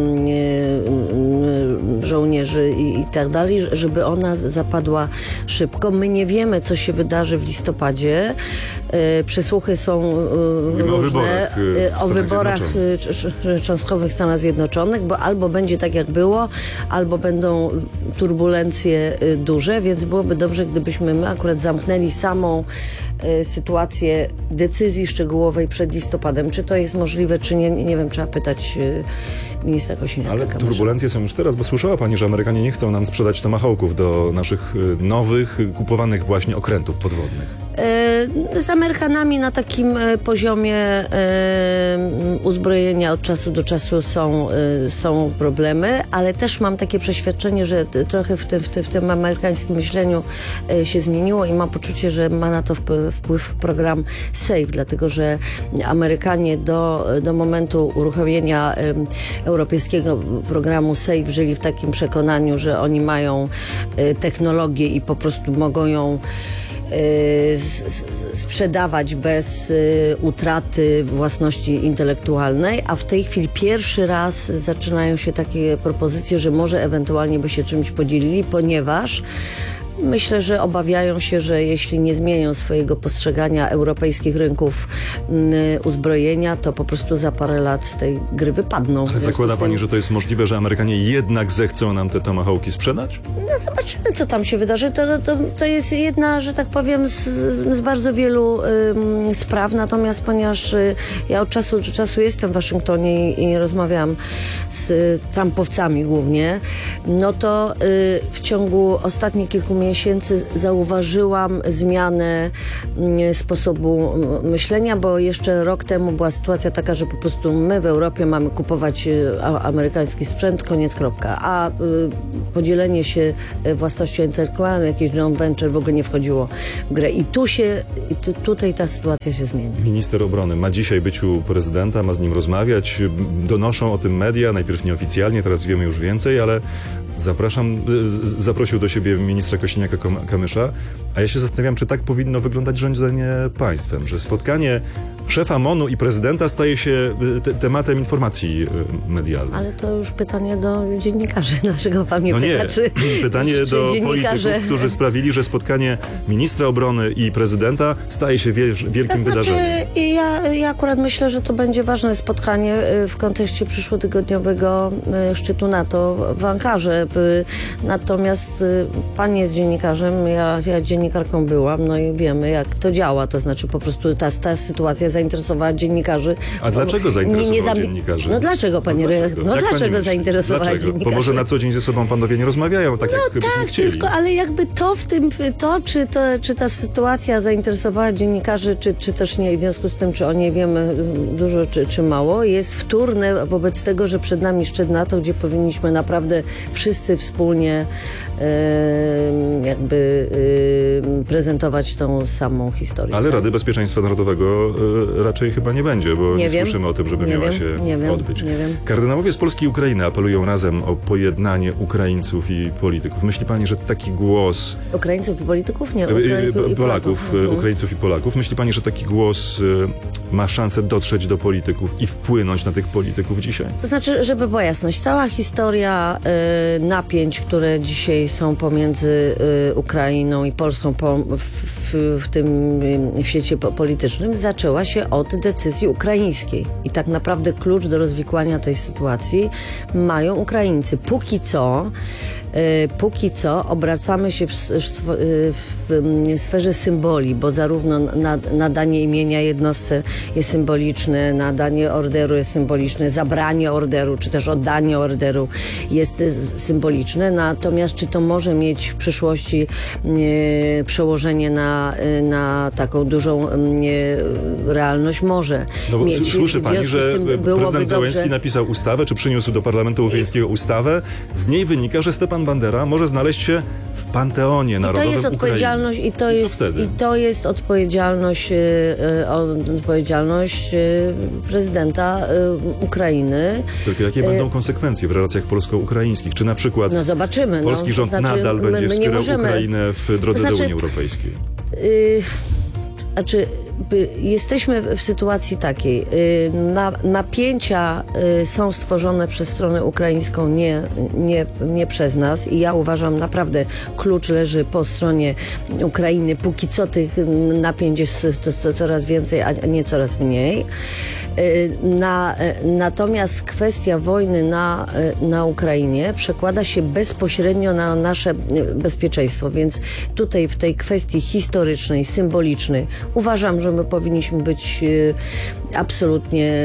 E: żołnierzy i, i tak dalej, żeby ona zapadła szybko. My nie wiemy, co się wydarzy w listopadzie. Przesłuchy są
O: Mówimy
E: różne.
O: O wyborach,
E: o wyborach cząstkowych w Stanach Zjednoczonych, bo albo będzie tak, jak było, albo będą turbulencje duże, więc byłoby dobrze, gdybyśmy my akurat zamknęli samą sytuację decyzji szczegółowej przed listopadem. Czy to jest możliwe, czy nie, nie wiem, trzeba pytać ministra Kosiniaka.
O: Ale turbulencje są już teraz, bo słyszała pani, że Amerykanie nie chcą nam sprzedać tomahawków do naszych nowych, kupowanych właśnie okrętów podwodnych.
E: Z Amerykanami na takim poziomie uzbrojenia od czasu do czasu są, są problemy, ale też mam takie przeświadczenie, że trochę w tym, w tym, w tym amerykańskim myśleniu się zmieniło i mam poczucie, że ma na to wpływ program SAFE, dlatego że Amerykanie do, do momentu uruchomienia europejskiego programu SAFE żyli w takim przekonaniu, że oni mają technologię i po prostu mogą ją sprzedawać bez utraty własności intelektualnej, a w tej chwili pierwszy raz zaczynają się takie propozycje, że może ewentualnie by się czymś podzielili, ponieważ myślę, że obawiają się, że jeśli nie zmienią swojego postrzegania europejskich rynków y, uzbrojenia, to po prostu za parę lat z tej gry wypadną.
O: Ale zakłada pani,
E: tym...
O: że to jest możliwe, że Amerykanie jednak zechcą nam te tomahawki sprzedać?
E: No zobaczymy, co tam się wydarzy. To, to, to jest jedna, że tak powiem, z, z bardzo wielu y, spraw. Natomiast ponieważ y, ja od czasu do czasu jestem w Waszyngtonie i, i rozmawiam z y, Trumpowcami głównie, no to y, w ciągu ostatnich kilku miesięcy zauważyłam zmianę y, sposobu myślenia, bo jeszcze rok temu była sytuacja taka, że po prostu my w Europie mamy kupować y, amerykański sprzęt, koniec, kropka. A y, podzielenie się własnością intelektualną, jakiś joint venture w ogóle nie wchodziło w grę. I tu się, i tu, tutaj ta sytuacja się zmieni.
O: Minister obrony ma dzisiaj być u prezydenta, ma z nim rozmawiać. Donoszą o tym media, najpierw nieoficjalnie, teraz wiemy już więcej, ale zapraszam, zaprosił do siebie ministra Kosiniaka-Kamysza, a ja się zastanawiam, czy tak powinno wyglądać rządzenie państwem, że spotkanie szefa MONU i prezydenta staje się te, tematem informacji medialnej.
E: Ale to już pytanie do dziennikarzy, naszego pan mnie
O: no
E: pyta,
O: nie.
E: czy
O: Pytanie
E: czy
O: do
E: dziennikarze...
O: polityków, którzy sprawili, że spotkanie ministra obrony i prezydenta staje się wiel, wielkim
E: to znaczy,
O: wydarzeniem.
E: Ja, ja akurat myślę, że to będzie ważne spotkanie w kontekście przyszłotygodniowego szczytu NATO w Ankarze. Natomiast pan jest dziennikarzem, ja, ja dziennikarką byłam, no i wiemy, jak to działa. To znaczy po prostu ta, ta sytuacja zainteresowała dziennikarzy.
O: A dlaczego zainteresowała
E: nie, nie zam...
O: dziennikarzy?
E: No dlaczego, panie redaktor? No dlaczego, dlaczego zainteresowała
O: dlaczego?
E: dziennikarzy?
O: Bo może na co dzień ze sobą panowie nie rozmawiają, tak
E: no
O: jak byśmy
E: tak,
O: chcieli.
E: tylko, ale jakby to w tym, to czy, to, czy ta sytuacja zainteresowała dziennikarzy, czy, czy też nie, w związku z tym, czy o niej wiemy dużo, czy, czy mało, jest wtórne wobec tego, że przed nami szczyt NATO, gdzie powinniśmy naprawdę wszyscy wspólnie e, jakby e, prezentować tą samą historię.
O: Ale Rady Bezpieczeństwa Narodowego e, raczej chyba nie będzie, bo nie, nie słyszymy o tym, żeby
E: nie
O: miała
E: wiem,
O: się
E: nie wiem,
O: odbyć.
E: Nie wiem.
O: Kardynałowie z Polski i Ukrainy apelują razem o pojednanie Ukraińców i polityków. Myśli pani, że taki głos...
E: Ukraińców i polityków? Nie,
O: Ukraińców
E: i
O: Polaków.
E: Polaków. Mhm.
O: Ukraińców i Polaków. Myśli pani, że taki głos y, ma szansę dotrzeć do polityków i wpłynąć na tych polityków dzisiaj?
E: To znaczy, żeby była jasność, cała historia y, napięć, które dzisiaj są pomiędzy y, Ukrainą i Polską po, w, w, w tym y, w świecie politycznym zaczęła się od decyzji ukraińskiej. I tak naprawdę klucz do rozwikłania tej sytuacji mają Ukraińcy. Póki co, y, póki co obracamy się w, w, w sferze symboli, bo zarówno nadanie imienia jednostce jest symboliczne, nadanie orderu jest symboliczne, zabranie orderu, czy też oddanie orderu jest symboliczne. Natomiast czy to może mieć w przyszłości e, przełożenie na, na taką dużą e, realność? Może
O: no bo
E: mieć.
O: Słyszy pani, że prezydent
E: dobrze...
O: Zełenski napisał ustawę, czy przyniósł do Parlamentu Europejskiego ustawę. Z niej wynika, że Stepan Stefan Bandera może znaleźć się w Panteonie Narodowym
E: I to jest odpowiedzialność
O: Ukrainy.
E: i to
O: I
E: jest i to jest odpowiedzialność y, y, odpowiedzialność y, prezydenta y, Ukrainy.
O: Tylko jakie
E: y,
O: będą konsekwencje w relacjach polsko-ukraińskich? Czy na przykład
E: no zobaczymy,
O: polski
E: no,
O: rząd
E: to znaczy,
O: nadal będzie
E: my, my
O: wspierał
E: możemy,
O: Ukrainę w drodze
E: to znaczy,
O: do Unii Europejskiej?
E: Y, Znaczy, jesteśmy w sytuacji takiej, na, napięcia są stworzone przez stronę ukraińską, nie, nie, nie przez nas i ja uważam naprawdę klucz leży po stronie Ukrainy. Póki co tych napięć jest to, to coraz więcej, a nie coraz mniej. Na, natomiast kwestia wojny na, na Ukrainie przekłada się bezpośrednio na nasze bezpieczeństwo, więc tutaj w tej kwestii historycznej, symbolicznej uważam, że my powinniśmy być absolutnie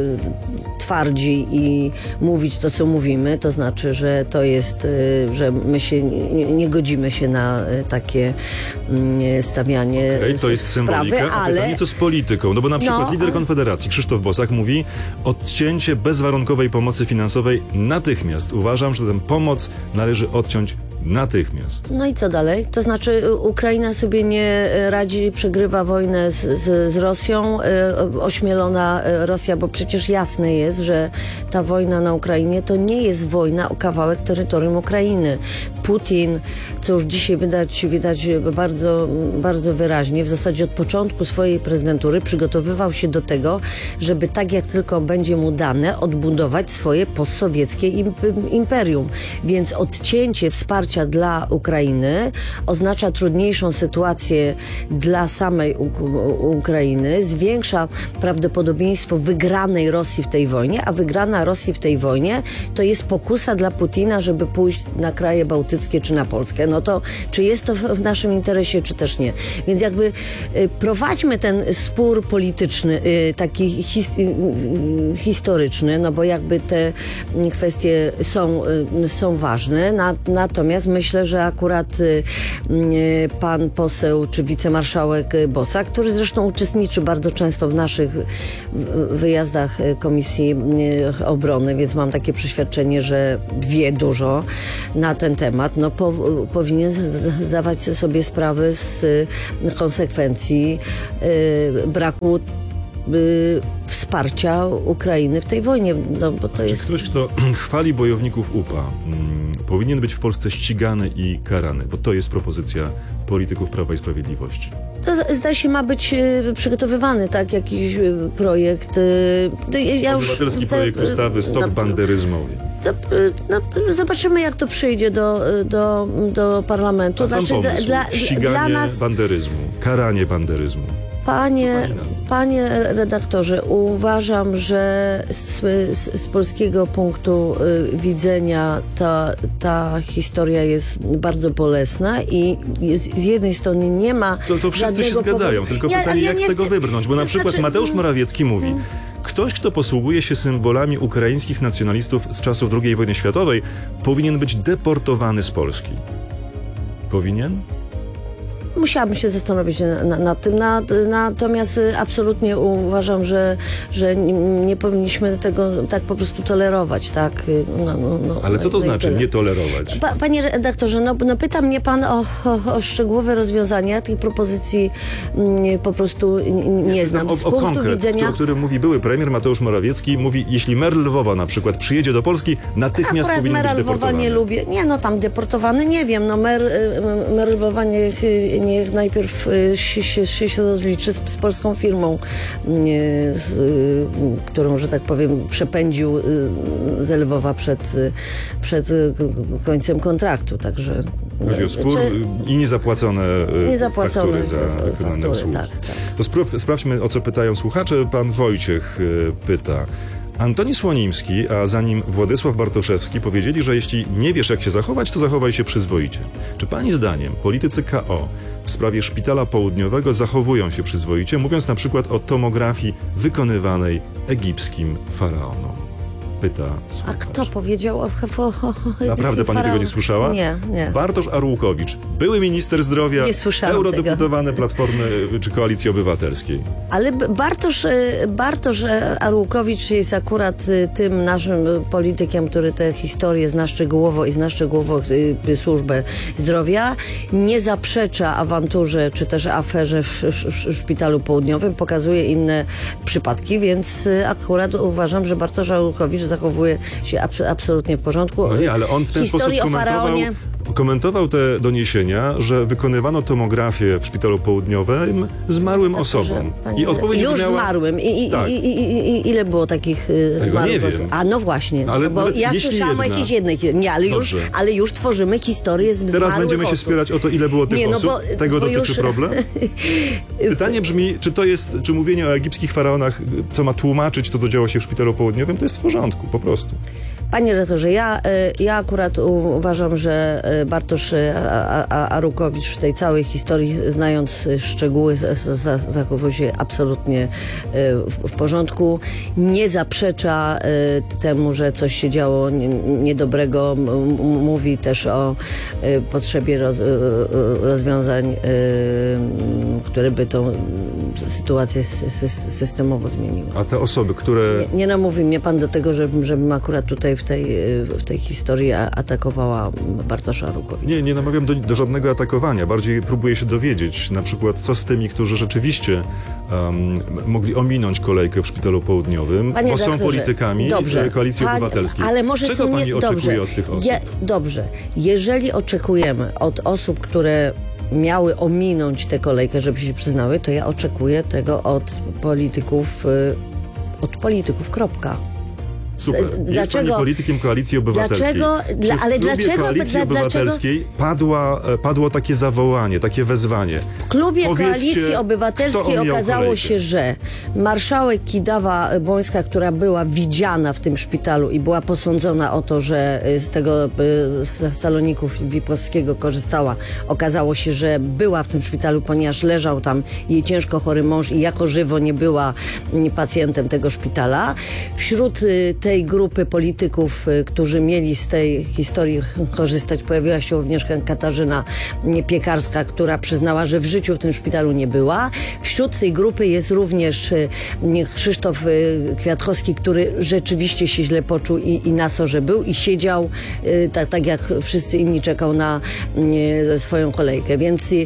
E: twardzi i mówić to, co mówimy, to znaczy, że to jest, że my się nie, nie godzimy się na takie stawianie
O: okay, to jest
E: sprawy,
O: symbolika, a
E: ale...
O: pytanie co z polityką, no bo na przykład
E: no,
O: lider
E: ale...
O: Konfederacji Krzysztof Bosak mówi odcięcie bezwarunkowej pomocy finansowej natychmiast. Uważam, że tę pomoc należy odciąć natychmiast.
E: No i co dalej? To znaczy Ukraina sobie nie radzi, przegrywa wojnę z, z, z Rosją, ośmielona Rosja, bo przecież jasne jest, że ta wojna na Ukrainie to nie jest wojna o kawałek terytorium Ukrainy. Putin, co już dzisiaj widać, widać bardzo, bardzo wyraźnie, w zasadzie od początku swojej prezydentury przygotowywał się do tego, żeby tak jak tylko będzie mu dane, odbudować swoje postsowieckie imperium. Więc odcięcie wsparcia dla Ukrainy oznacza trudniejszą sytuację dla samej U- Ukrainy, zwiększa prawdopodobieństwo wygranej Rosji w tej wojnie, a wygrana Rosji w tej wojnie to jest pokusa dla Putina, żeby pójść na kraje bałtyckie czy na Polskę. No to czy jest to w naszym interesie, czy też nie. Więc jakby y, prowadźmy ten spór polityczny, y, taki his, y, y, historyczny, no bo jakby te kwestie są, y, są ważne, na, natomiast myślę, że akurat y, y, pan poseł czy wicemarszałek Bosak, który zresztą uczestniczy bardzo często w naszych wyjazdach Komisji Obrony, więc mam takie przeświadczenie, że wie dużo na ten temat, no po, powinien zdawać sobie sprawę z konsekwencji y, braku y, wsparcia Ukrainy w tej wojnie. No, bo to
O: Czy
E: jest...
O: ktoś, kto chwali bojowników U P A, mm, powinien być w Polsce ścigany i karany? Bo to jest propozycja polityków Prawa i Sprawiedliwości.
E: To zdaje się ma być y, przygotowywany, tak, jakiś y, projekt. Y, ja już,
O: Obywatelski
E: te,
O: projekt ustawy Stop
E: no,
O: banderyzmowi.
E: To, no, zobaczymy, jak to przyjdzie do, do, do parlamentu.
O: A sam
E: znaczy,
O: pomysł,
E: dla,
O: ściganie
E: dla nas,
O: banderyzmu, karanie banderyzmu.
E: Panie, panie redaktorze, uważam, że z, z, z polskiego punktu y, widzenia ta, ta historia jest bardzo bolesna i z, z jednej strony nie ma
O: To, to wszyscy się zgadzają,
E: powodu...
O: tylko
E: ja,
O: pytanie,
E: ja
O: jak z tego
E: chcę...
O: wybrnąć, bo na
E: to
O: przykład
E: znaczy...
O: Mateusz Morawiecki mówi,
E: hmm.
O: ktoś, kto posługuje się symbolami ukraińskich nacjonalistów z czasów drugiej wojny światowej, powinien być deportowany z Polski. Powinien?
E: Musiałabym się zastanowić nad na, na tym, na, natomiast absolutnie uważam, że, że nie powinniśmy tego tak po prostu tolerować, tak? No, no, no,
O: Ale co to
E: no
O: znaczy nie tolerować?
E: Pa, panie redaktorze, no, no pyta mnie pan o, o, o szczegółowe rozwiązania, tych propozycji m, po prostu n, nie znam.
O: O,
E: Z
O: o
E: punktu
O: konkret,
E: widzenia...
O: o którym mówi były premier Mateusz Morawiecki, mówi, jeśli mer Lwowa na przykład przyjedzie do Polski, natychmiast
E: Akurat
O: powinien
E: mera
O: być
E: Lwowa
O: deportowany.
E: nie lubię. Nie, no tam deportowany, nie wiem, no mer, mer Lwowa niech, niech najpierw się, się, się, się rozliczy z, z polską firmą, nie, z, którą, że tak powiem, przepędził z Lwowa przed, przed końcem kontraktu, także...
O: Chodzi o spór
E: czy...
O: i niezapłacone,
E: niezapłacone
O: faktury za wykonane
E: faktury,
O: usługi.
E: tak, tak.
O: To spra- sprawdźmy, o co pytają słuchacze. Pan Wojciech y, pyta. Antoni Słonimski, a za nim Władysław Bartoszewski powiedzieli, że jeśli nie wiesz, jak się zachować, to zachowaj się przyzwoicie. Czy pani zdaniem politycy K O w sprawie Szpitala Południowego zachowują się przyzwoicie, mówiąc na przykład o tomografii wykonywanej egipskim faraonom? pyta słuchacz.
E: A kto powiedział o, o, o, o
O: Naprawdę pani tego nie słyszała?
E: Nie, nie.
O: Bartosz Arłukowicz, były minister zdrowia,
E: Nie słyszałam
O: eurodeputowany Platformy czy Koalicji Obywatelskiej.
E: Ale Bartosz, Bartosz Arłukowicz jest akurat tym naszym politykiem, który tę historię zna szczegółowo i zna szczegółowo służbę zdrowia. Nie zaprzecza awanturze czy też aferze w, w, w Szpitalu Południowym. Pokazuje inne przypadki, więc akurat uważam, że Bartosz Arłukowicz zachowuje się abs absolutnie w porządku.
O: No nie, ale on w ten
E: Historii
O: sposób komentował,
E: Faraonie...
O: komentował te doniesienia, że wykonywano tomografię w Szpitalu Południowym zmarłym osobom. I odpowiedź
E: Już
O: brzmiała...
E: zmarłym. I, i,
O: tak.
E: i, i, i ile było takich
O: Tego
E: zmarłych
O: nie wiem.
E: osób? A no właśnie,
O: Ale
E: bo ja słyszałam
O: jedna.
E: o jakiejś jednej. Nie, ale już, ale już tworzymy historię z
O: Teraz
E: zmarłych
O: będziemy się
E: osób.
O: spierać o to, ile było tych
E: nie, no
O: osób.
E: bo,
O: Tego
E: bo
O: dotyczy
E: już...
O: problem. Pytanie brzmi, czy to jest, czy mówienie o egipskich faraonach, co ma tłumaczyć to, co działo się w Szpitalu Południowym, to jest w porządku, po prostu.
E: Panie redaktorze, ja, ja akurat uważam, że Bartosz Arłukowicz w tej całej historii, znając szczegóły, zachowuje się absolutnie w porządku. Nie zaprzecza temu, że coś się działo niedobrego. Mówi też o potrzebie roz, rozwiązań, które by tą sytuację systemowo zmieniły.
O: A te osoby, które...
E: Nie, nie namówi mnie pan do tego, żebym, żebym akurat tutaj w tej, w tej historii atakowała Bartosza Arłukowicza.
O: Nie, nie namawiam do, do żadnego atakowania. Bardziej próbuję się dowiedzieć, na przykład, co z tymi, którzy rzeczywiście um, mogli ominąć kolejkę w Szpitalu Południowym,
E: Panie
O: bo są
E: redaktorze,
O: politykami
E: dobrze,
O: Koalicji
E: Panie,
O: Obywatelskiej.
E: Ale może
O: Czego
E: są
O: pani
E: nie,
O: oczekuje
E: dobrze,
O: od tych osób?
E: Ja, dobrze. Jeżeli oczekujemy od osób, które miały ominąć tę kolejkę, żeby się przyznały, to ja oczekuję tego od polityków, od polityków, kropka.
O: Super. Jest
E: Dlaczego,
O: pani politykiem Koalicji Obywatelskiej.
E: Dlaczego,
O: Czy w
E: ale
O: klubie
E: dlaczego,
O: Koalicji
E: dla,
O: Obywatelskiej
E: dlaczego?
O: Padła, padło takie zawołanie, takie wezwanie.
E: W klubie
O: Powiedzcie,
E: Koalicji Obywatelskiej okazało
O: kolejkę.
E: się, że marszałek Kidawa-Błońska, która była widziana w tym szpitalu i była posądzona o to, że z tego z saloników Wipłowskiego korzystała, okazało się, że była w tym szpitalu, ponieważ leżał tam jej ciężko chory mąż i jako żywo nie była pacjentem tego szpitala. Wśród tej grupy polityków, którzy mieli z tej historii korzystać, pojawiła się również Katarzyna Piekarska, która przyznała, że w życiu w tym szpitalu nie była. Wśród tej grupy jest również Krzysztof Kwiatkowski, który rzeczywiście się źle poczuł i, i na sorze był i siedział, tak, tak jak wszyscy inni, czekał na swoją kolejkę. Więc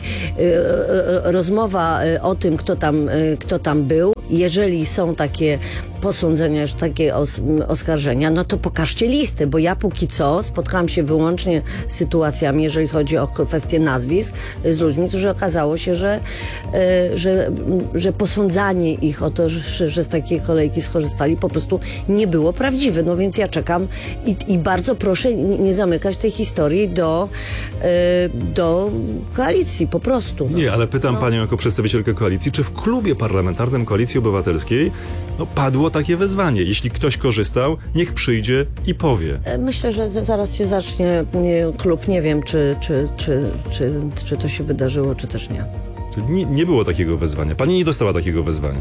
E: rozmowa o tym, kto tam, kto tam był, jeżeli są takie posądzenia, takie os oskarżenia, no to pokażcie listy, bo ja póki co spotkałam się wyłącznie z sytuacjami, jeżeli chodzi o kwestię nazwisk, z ludźmi, którzy okazało się, że, y, że, że posądzanie ich o to, że, że z takiej kolejki skorzystali, po prostu nie było prawdziwe. No więc ja czekam i, i bardzo proszę nie, nie zamykać tej historii do, y, do koalicji, po prostu. No.
O: Nie, ale pytam no. panią jako przedstawicielkę koalicji, czy w klubie parlamentarnym Koalicji Obywatelskiej no, padło takie wezwanie. Jeśli ktoś korzystał, niech przyjdzie i powie.
E: Myślę, że zaraz się zacznie klub. Nie wiem, czy, czy, czy, czy, czy to się wydarzyło, czy też nie.
O: Czyli nie, nie było takiego wezwania. Pani nie dostała takiego wezwania.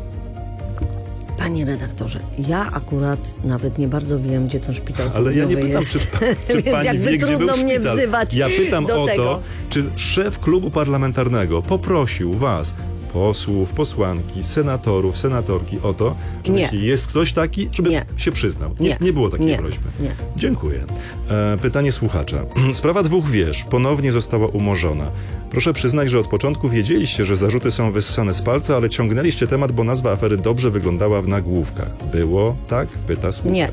E: Panie redaktorze, ja akurat nawet nie bardzo wiem, gdzie ten szpital
O: Ale ja nie pytam,
E: jest.
O: czy, czy pani
E: jakby
O: wie, gdzie
E: trudno
O: był
E: mnie
O: szpital.
E: wzywać
O: Ja pytam
E: do
O: o
E: tego.
O: to, czy szef klubu parlamentarnego poprosił was, posłów, posłanki, senatorów, senatorki o to, że
E: Nie.
O: jeśli jest ktoś taki, żeby
E: Nie.
O: się przyznał. Nie,
E: Nie.
O: nie było takiej
E: Nie.
O: prośby.
E: Nie.
O: Dziękuję. E, pytanie słuchacza. Sprawa dwóch wież ponownie została umorzona. Proszę przyznać, że od początku wiedzieliście, że zarzuty są wyssane z palca, ale ciągnęliście temat, bo nazwa afery dobrze wyglądała w nagłówkach. Było tak? Pyta słuchacz.
E: Nie.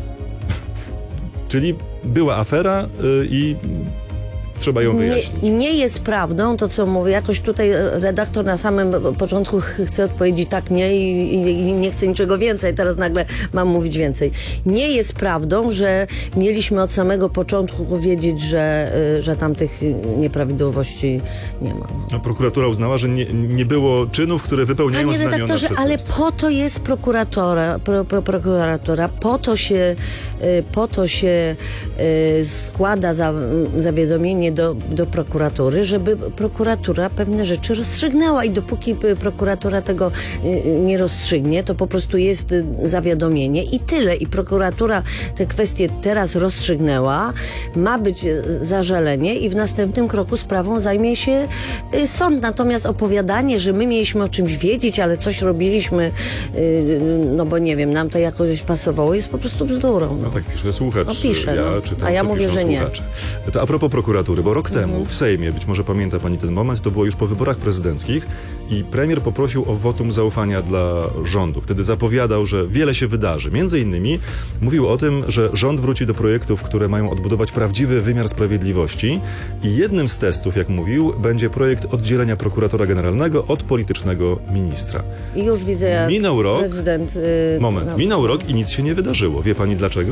O: Czyli była afera y, i trzeba ją wyjaśnić.
E: Nie, nie jest prawdą to, co mówię. Jakoś tutaj redaktor na samym początku chce odpowiedzieć tak, nie i, i, i nie chce niczego więcej. Teraz nagle mam mówić więcej. Nie jest prawdą, że mieliśmy od samego początku wiedzieć, że, że tam tych nieprawidłowości nie ma.
O: A prokuratura uznała, że nie, nie było czynów, które wypełniają
E: Panie
O: znamiona
E: redaktorze, ale po to jest prokuratora, pro, pro, prokuratora, po to się, po to się składa za, zawiadomienie zawiadomienie do, do prokuratury, żeby prokuratura pewne rzeczy rozstrzygnęła i dopóki prokuratura tego nie rozstrzygnie, to po prostu jest zawiadomienie i tyle. I prokuratura te kwestie teraz rozstrzygnęła, ma być zażalenie i w następnym kroku sprawą zajmie się sąd. Natomiast opowiadanie, że my mieliśmy o czymś wiedzieć, ale coś robiliśmy, no bo nie wiem, nam to jakoś pasowało, jest po prostu bzdurą.
O: No tak pisze słuchacz.
E: No pisze,
O: ja
E: no.
O: czytam,
E: A ja mówię, że nie.
O: Słuchacze. To a propos prokuratury, bo rok
E: Mhm.
O: temu w Sejmie, być może pamięta pani ten moment, to było już po wyborach prezydenckich i premier poprosił o wotum zaufania dla rządu. Wtedy zapowiadał, że wiele się wydarzy. Między innymi mówił o tym, że rząd wróci do projektów, które mają odbudować prawdziwy wymiar sprawiedliwości i jednym z testów, jak mówił, będzie projekt oddzielenia prokuratora generalnego od politycznego ministra.
E: I już widzę, jak
O: Minął rok.
E: prezydent... Yy,
O: Moment,
E: no,
O: minął rok i nic się nie wydarzyło. Wie pani dlaczego?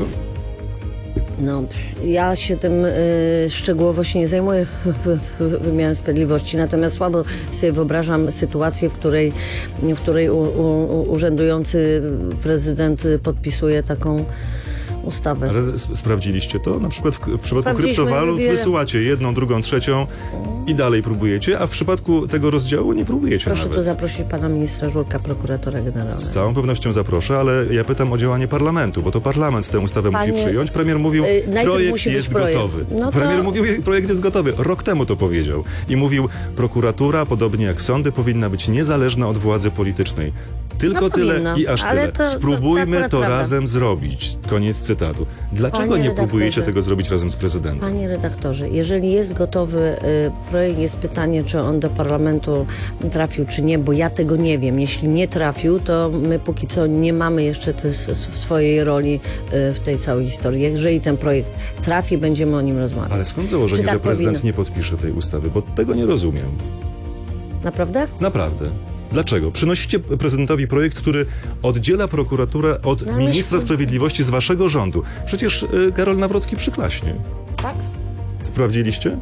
E: No, ja się tym y, szczegółowo się nie zajmuję wymiarem sprawiedliwości, natomiast słabo sobie wyobrażam sytuację, w której, w której u, u, urzędujący prezydent podpisuje taką ustawę.
O: Ale sp- sprawdziliście to? Na przykład w, w przypadku
E: Sprawdziliśmy
O: kryptowalut
E: wiele...
O: wysyłacie jedną, drugą, trzecią i dalej próbujecie, a w przypadku tego rozdziału nie próbujecie
E: Proszę
O: nawet.
E: tu zaprosić pana ministra Żurka, prokuratora generalnego.
O: Z całą pewnością zaproszę, ale ja pytam o działanie parlamentu, bo to parlament tę ustawę
E: Panie,
O: musi przyjąć. Premier mówił,
E: yy,
O: projekt
E: musi
O: jest
E: być projekt.
O: gotowy.
E: No
O: Premier
E: to...
O: mówił, projekt jest gotowy. Rok temu to powiedział. I mówił, prokuratura, podobnie jak sądy, powinna być niezależna od władzy politycznej. Tylko
E: No
O: tyle
E: powinno,
O: i aż
E: ale
O: tyle.
E: to- to-
O: Spróbujmy
E: to
O: to,
E: akurat
O: razem
E: prawda.
O: zrobić. Koniec cytatu. Dlaczego
E: Panie
O: nie
E: redaktorze.
O: próbujecie tego zrobić razem z prezydentem?
E: Panie redaktorze, jeżeli jest gotowy y, projekt, jest pytanie, czy on do parlamentu trafił, czy nie, bo ja tego nie wiem. Jeśli nie trafił, to my póki co nie mamy jeszcze te, s- swojej roli y, w tej całej historii. Jeżeli ten projekt trafi, będziemy o nim rozmawiać.
O: Ale skąd założenie,
E: Czy tak
O: że prezydent
E: powinno?
O: nie podpisze tej ustawy? Bo tego nie rozumiem.
E: Naprawdę?
O: Naprawdę. Dlaczego? Przynosicie prezydentowi projekt, który oddziela prokuraturę od
E: No, ale
O: ministra
E: myślę-
O: sprawiedliwości z waszego rządu. Przecież y, Karol Nawrocki przyklaśnie.
E: Tak?
O: Sprawdziliście?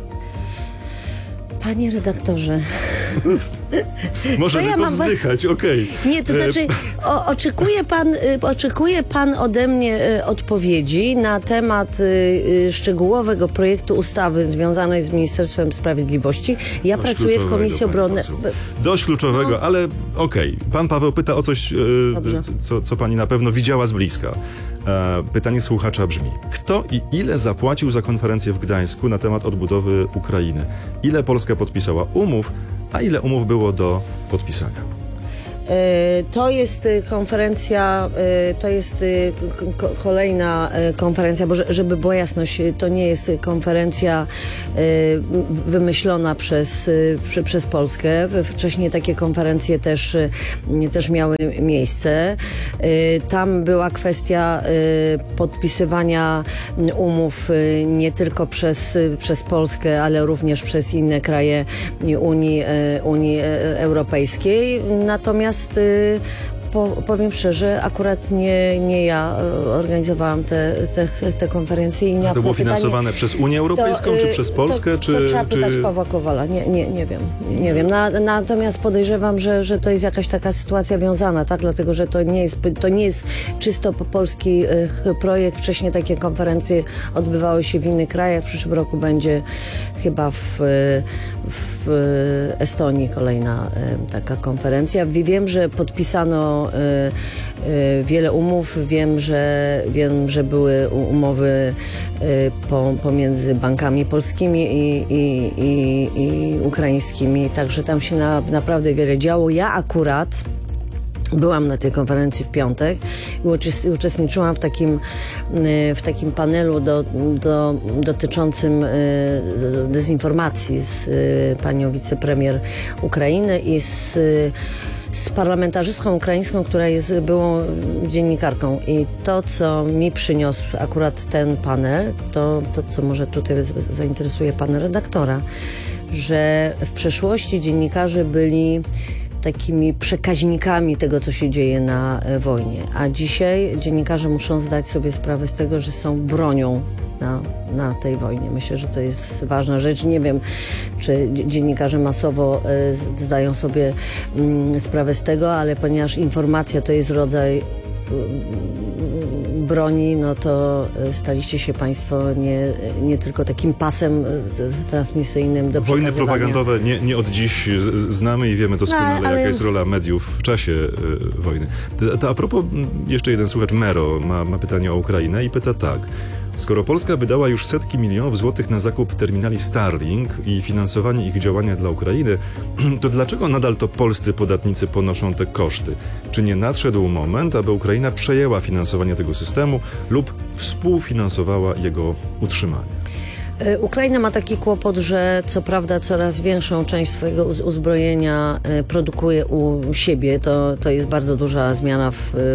E: Panie redaktorze.
O: Może
E: Co ja
O: tylko
E: mam wa-
O: wzdychać, okej.
E: Nie, to
O: E,
E: znaczy o, oczekuje, pan, y, oczekuje pan ode mnie y, odpowiedzi na temat y, y, szczegółowego projektu ustawy związanej z Ministerstwem Sprawiedliwości. Ja
O: Dość
E: pracuję w
O: kluczowego,
E: Komisji
O: pani
E: Obrony.
O: poseł. Dość kluczowego,
E: No.
O: ale okej. Pan Paweł pyta o coś, e,
E: Dobrze.
O: co, co pani na pewno widziała z bliska. E, pytanie słuchacza brzmi. Kto i ile zapłacił za konferencję w Gdańsku na temat odbudowy Ukrainy? Ile Polska podpisała umów, a ile umów było do podpisania?
E: E, To jest y, konferencja, y, to jest y, k- k- kolejna y, konferencja, bo że- żeby była jasność, y, to nie jest y, konferencja y, w- wymyślona przez, y, przy- przez Polskę. W- Wcześniej takie konferencje też, y, też miały miejsce. Y, Tam była kwestia y, podpisywania umów y, nie tylko przez, y, przez Polskę, ale również przez inne kraje Unii, y, Unii y, Europejskiej. Natomiast y, po, powiem szczerze, akurat nie, nie ja y, organizowałam te, te, te konferencje i nie
O: To było
E: na pytanie-
O: finansowane przez Unię Europejską,
E: to, y,
O: czy przez Polskę,
E: to,
O: czy...
E: To trzeba pytać
O: czy...
E: Pawła Kowala. Nie, nie, nie wiem. Nie wiem. Na, natomiast podejrzewam, że, że to jest jakaś taka sytuacja wiązana, tak? Dlatego, że to nie jest, to nie jest czysto po- polski y, projekt. Wcześniej takie konferencje odbywały się w innych krajach. W przyszłym roku będzie chyba w, y, w Estonii kolejna y, taka konferencja. Wiem, że podpisano y, y, wiele umów. Wiem, że, wiem, że były u- umowy y, po, pomiędzy bankami polskimi i, i, i, i ukraińskimi. Także tam się na, naprawdę wiele działo. Ja akurat byłam na tej konferencji w piątek i uczes- uczestniczyłam w takim, y, w takim panelu do, do, dotyczącym y, dezinformacji z y, panią wicepremier Ukrainy i z, y, z parlamentarzystką ukraińską, która jest byłą dziennikarką. I to, co mi przyniósł akurat ten panel, to, to co może tutaj z- zainteresuje pana redaktora, że w przeszłości dziennikarze byli takimi przekaźnikami tego, co się dzieje na e, wojnie. A dzisiaj dziennikarze muszą zdać sobie sprawę z tego, że są bronią na, na tej wojnie. Myślę, że to jest ważna rzecz. Nie wiem, czy dzie- dziennikarze masowo e, z- zdają sobie mm, sprawę z tego, ale ponieważ informacja to jest rodzaj mm, broni, no to staliście się państwo nie, nie tylko takim pasem transmisyjnym do
O: Wojny
E: przekazywania.
O: propagandowe nie, nie od dziś z, znamy i wiemy doskonale,
E: No, ale...
O: jaka jest rola mediów w czasie y, wojny. To, to a propos, jeszcze jeden słuchacz, Mero, ma, ma pytanie o Ukrainę i pyta tak. Skoro Polska wydała już setki milionów złotych na zakup terminali Starlink i finansowanie ich działania dla Ukrainy, to dlaczego nadal to polscy podatnicy ponoszą te koszty? Czy nie nadszedł moment, aby Ukraina przejęła finansowanie tego systemu lub współfinansowała jego utrzymanie?
E: Ukraina ma taki kłopot, że co prawda coraz większą część swojego uzbrojenia produkuje u siebie. To, to jest bardzo duża zmiana w, w,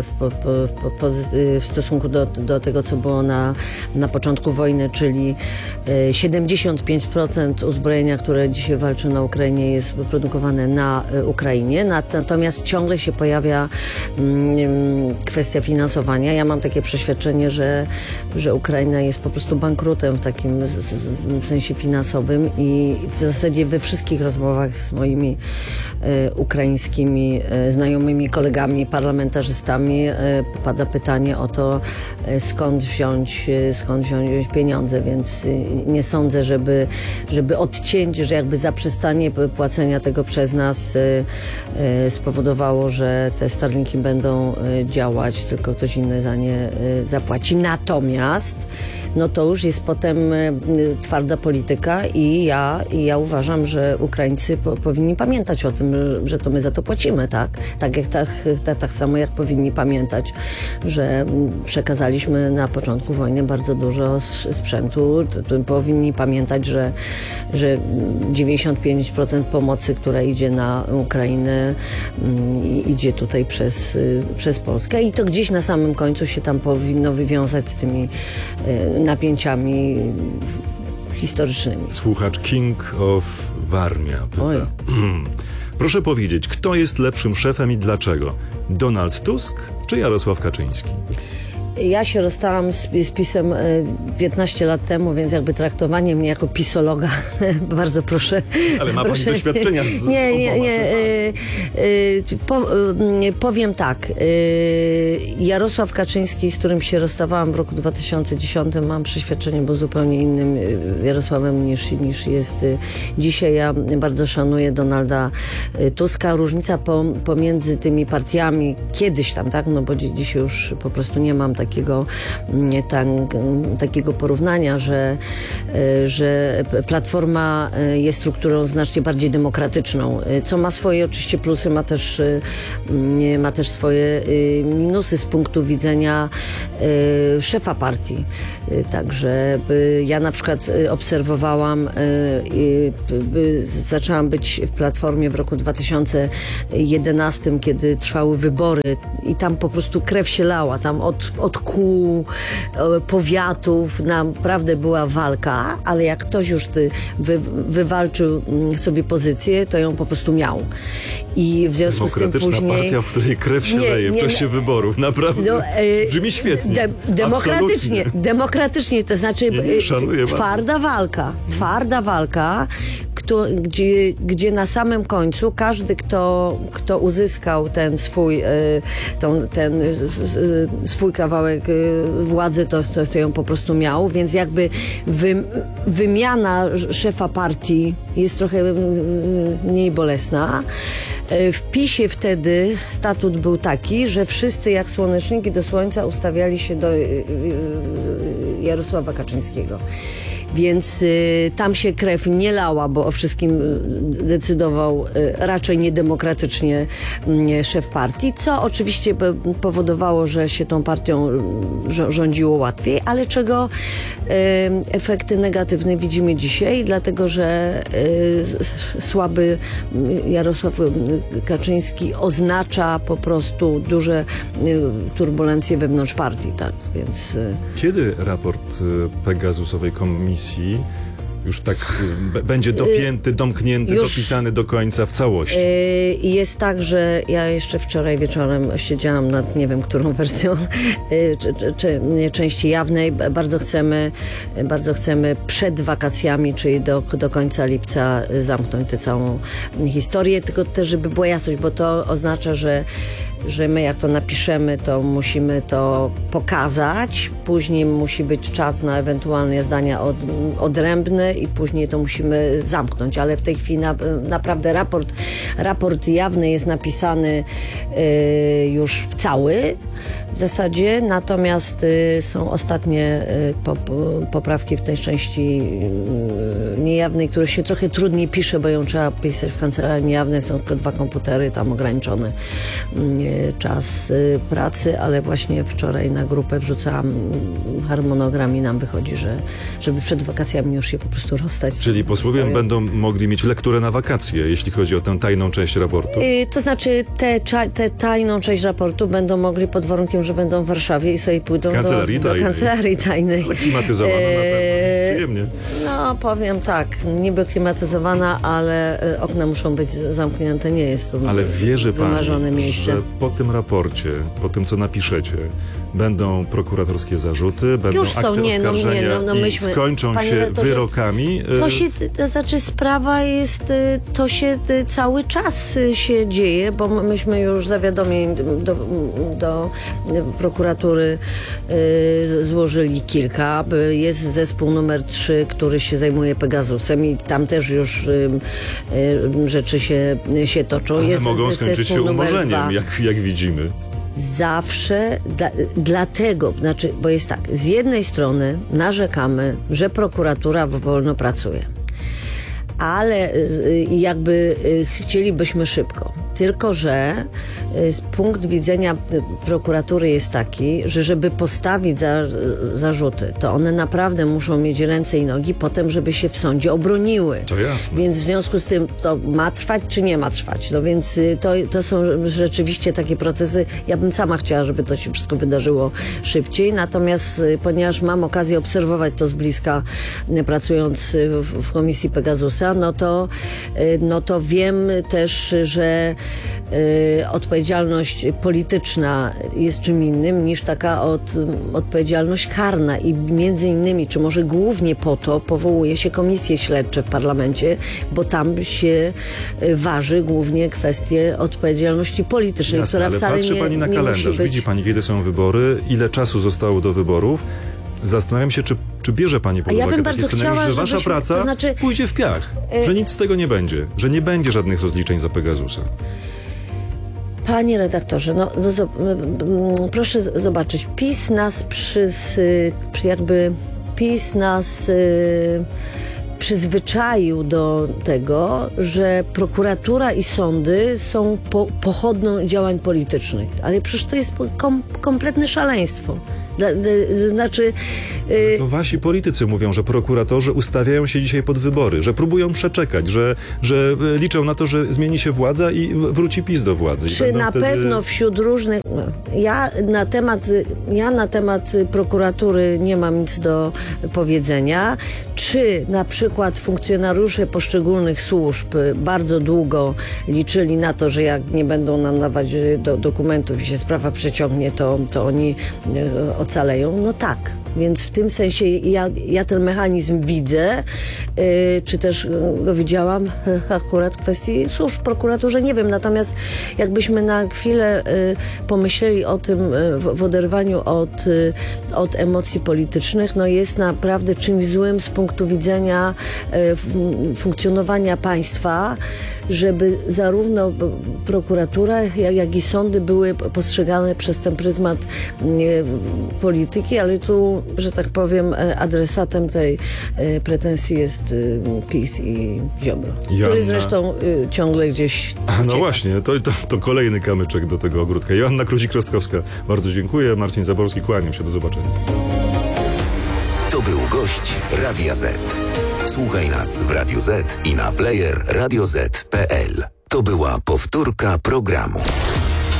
E: w, w stosunku do, do tego, co było na, na początku wojny, czyli siedemdziesiąt pięć procent uzbrojenia, które dzisiaj walczy na Ukrainie, jest produkowane na Ukrainie. Natomiast ciągle się pojawia mm, kwestia finansowania. Ja mam takie przeświadczenie, że, że Ukraina jest po prostu bankrutem w takim z, w sensie finansowym i w zasadzie we wszystkich rozmowach z moimi e, ukraińskimi e, znajomymi, kolegami, parlamentarzystami e, pada pytanie o to, e, skąd wziąć, e, skąd wziąć pieniądze, więc e, nie sądzę, żeby, żeby odcięcie, że jakby zaprzestanie płacenia tego przez nas e, e, spowodowało, że te Starlinki będą e, działać, tylko ktoś inny za nie e, zapłaci. Natomiast no to już jest potem e, twarda polityka i ja, i ja uważam, że Ukraińcy po, powinni pamiętać o tym, że, że to my za to płacimy, tak? Tak, jak, tak, tak, tak samo jak powinni pamiętać, że przekazaliśmy na początku wojny bardzo dużo sprzętu. To, to powinni pamiętać, że, że dziewięćdziesiąt pięć procent pomocy, która idzie na Ukrainę, um, idzie tutaj przez, przez Polskę i to gdzieś na samym końcu się tam powinno wywiązać z tymi y, napięciami historycznymi.
O: Słuchacz King of Warmia pyta. Proszę powiedzieć, kto jest lepszym szefem i dlaczego? Donald Tusk czy Jarosław Kaczyński?
E: Ja się rozstałam z, z PiS-em piętnaście lat temu, więc jakby traktowanie mnie jako pisologa, bardzo proszę.
O: Ale ma
E: proszę.
O: pani doświadczenia z, z
E: Nie, nie, nie. Y, y, po, y, powiem tak. Y, Jarosław Kaczyński, z którym się rozstawałam w roku dwa tysiące dziesiątym, mam przeświadczenie, był zupełnie innym Jarosławem niż, niż jest dzisiaj. Ja bardzo szanuję Donalda Tuska. Różnica po, pomiędzy tymi partiami kiedyś tam, tak, no bo dzisiaj już po prostu nie mam tak takiego, tak, takiego porównania, że, że Platforma jest strukturą znacznie bardziej demokratyczną, co ma swoje oczywiście plusy, ma też, ma też swoje minusy z punktu widzenia szefa partii. Także ja na przykład obserwowałam, zaczęłam być w Platformie w roku dwa tysiące jedenastym, kiedy trwały wybory i tam po prostu krew się lała, tam od, od kół, powiatów, naprawdę była walka, ale jak ktoś już ty wy, wywalczył sobie pozycję, to ją po prostu miał. I w związku z tym później...
O: partia, w której krew się nie, leje w nie, czasie nie, wyborów, naprawdę no, e, brzmi świetnie. De,
E: demokratycznie,
O: Absolutnie.
E: demokratycznie, to znaczy
O: nie, nie, szanuję
E: twarda bardzo. walka, twarda walka, kto, gdzie, gdzie na samym końcu każdy, kto, kto uzyskał ten swój, tą, ten swój kawałek władzy, to, to, to ją po prostu miał, więc jakby wy, wymiana szefa partii jest trochę mniej bolesna. W PiSie wtedy statut był taki, że wszyscy jak słoneczniki do słońca ustawiali się do Jarosława Kaczyńskiego. Więc y, tam się krew nie lała, bo o wszystkim decydował y, raczej niedemokratycznie y, szef partii, co oczywiście powodowało, że się tą partią y, rządziło łatwiej, ale czego y, efekty negatywne widzimy dzisiaj, dlatego że y, słaby Jarosław Kaczyński oznacza po prostu duże y, turbulencje wewnątrz partii, tak, więc... Y...
O: Kiedy raport Pegasusowej komisji Już tak y, b- będzie dopięty, domknięty,
E: Już,
O: dopisany do końca w całości.
E: Y, jest tak, że ja jeszcze wczoraj wieczorem siedziałam nad nie wiem którą wersją y, czy, czy, czy, części jawnej. Bardzo chcemy, bardzo chcemy przed wakacjami, czyli do, do końca lipca zamknąć tę całą historię, tylko też, żeby była jasność, bo to oznacza, że że my jak to napiszemy, to musimy to pokazać, później musi być czas na ewentualne zdania od, odrębne i później to musimy zamknąć, ale w tej chwili na, naprawdę raport, raport jawny jest napisany y, już cały w zasadzie, natomiast y, są ostatnie y, po, poprawki w tej części y, niejawnej, które się trochę trudniej pisze, bo ją trzeba pisać w kancelarii niejawnej, są tylko dwa komputery, tam ograniczone y, czas y, pracy, ale właśnie wczoraj na grupę wrzucałam harmonogram i nam wychodzi, że żeby przed wakacjami już się po prostu rozstać.
O: Czyli posłowie będą mogli mieć lekturę na wakacje, jeśli chodzi o tę tajną część raportu?
E: Y, to znaczy tę te, te tajną część raportu będą mogli pod warunkiem, że będą w Warszawie i sobie pójdą
O: kancelarii
E: do, do kancelarii tajnej.
O: Ale klimatyzowana e, na pewno. Przyjemnie.
E: No powiem tak, niby klimatyzowana, ale okna muszą być zamknięte, nie jest to
O: ale wierzy
E: wymarzone
O: pani,
E: miejsce.
O: że po tym raporcie, po tym co napiszecie, będą prokuratorskie zarzuty, będą
E: Już są,
O: akty
E: nie, no,
O: oskarżenia
E: nie, no, no, myśmy,
O: i skończą się
E: redaktorze,
O: wyrokami.
E: To się, to znaczy sprawa jest, to się cały czas się dzieje, bo myśmy już zawiadomień do, do prokuratury y, złożyli kilka. Jest zespół numer trzy, który się zajmuje Pegasusem i tam też już y, y, rzeczy się, się toczą.
O: Ale
E: jest
O: mogą skończyć się umorzeniem, jak, jak widzimy.
E: Zawsze, dla, dlatego, znaczy, bo jest tak, z jednej strony narzekamy, że prokuratura wolno pracuje, ale jakby chcielibyśmy szybko. Tylko że z punkt widzenia prokuratury jest taki, że żeby postawić za, zarzuty, to one naprawdę muszą mieć ręce i nogi potem, żeby się w sądzie obroniły.
O: To jasne.
E: Więc w związku z tym to ma trwać, czy nie ma trwać. No więc to, to są rzeczywiście takie procesy. Ja bym sama chciała, żeby to się wszystko wydarzyło szybciej. Natomiast ponieważ mam okazję obserwować to z bliska, pracując w, w komisji Pegasusa, no to, no to wiem też, że y, odpowiedzialność polityczna jest czym innym niż taka od, odpowiedzialność karna i między innymi, czy może głównie po to powołuje się komisje śledcze w parlamencie, bo tam się waży głównie kwestie odpowiedzialności politycznej,
O: Jasne,
E: która
O: ale
E: wcale
O: patrzy
E: nie,
O: pani na
E: nie
O: kalendarz,
E: musi być...
O: widzi pani, kiedy są wybory, ile czasu zostało do wyborów. Zastanawiam się, czy, czy bierze pani pod
E: A ja
O: uwagę
E: bym
O: taki
E: bardzo
O: scenariusz,
E: chciała,
O: że wasza
E: żebyśmy-
O: praca
E: to znaczy-
O: pójdzie w piach,
E: Y-
O: że nic z tego nie będzie, że nie będzie żadnych rozliczeń za Pegasusa.
E: Panie redaktorze, no, no zo- mm, proszę z- zobaczyć, PiS nas przy, jakby PiS nas y, przyzwyczaił do tego, że prokuratura i sądy są po, pochodną działań politycznych. Ale przecież to jest kom, kompletne szaleństwo. Dla, dla, znaczy... Y,
O: To wasi politycy mówią, że prokuratorzy ustawiają się dzisiaj pod wybory, że próbują przeczekać, że, że liczą na to, że zmieni się władza i w- wróci PiS do władzy. I
E: Czy
O: będą
E: na
O: wtedy...
E: pewno wśród różnych... No, ja, na temat, ja na temat prokuratury nie mam nic do powiedzenia. Czy na przykład funkcjonariusze poszczególnych służb bardzo długo liczyli na to, że jak nie będą nam dawać do, dokumentów i się sprawa przeciągnie, to, to oni e, ocaleją? No tak. Więc w tym sensie ja, ja ten mechanizm widzę, y, czy też go widziałam akurat w kwestii służb w prokuraturze, nie wiem. Natomiast jakbyśmy na chwilę y, pomyśleli o tym y, w, w oderwaniu od, y, od emocji politycznych, no jest naprawdę czymś złym z punktu widzenia y, funkcjonowania państwa, żeby zarówno prokuratura, jak, jak i sądy były postrzegane przez ten pryzmat y, polityki, ale tu, że tak powiem, adresatem tej y, pretensji jest y, PiS i Ziobro,
O: Joanna...
E: który zresztą y, ciągle gdzieś
O: A no
E: ucieka.
O: właśnie, to, to, to kolejny kamyczek do tego ogródka. Joanna Krusik-Rostkowska, bardzo dziękuję. Marcin Zaborski, kłaniam się, do zobaczenia.
A: To był gość Radia Z. Słuchaj nas w Radio Z i na player radio zet kropka pe el. To była powtórka programu.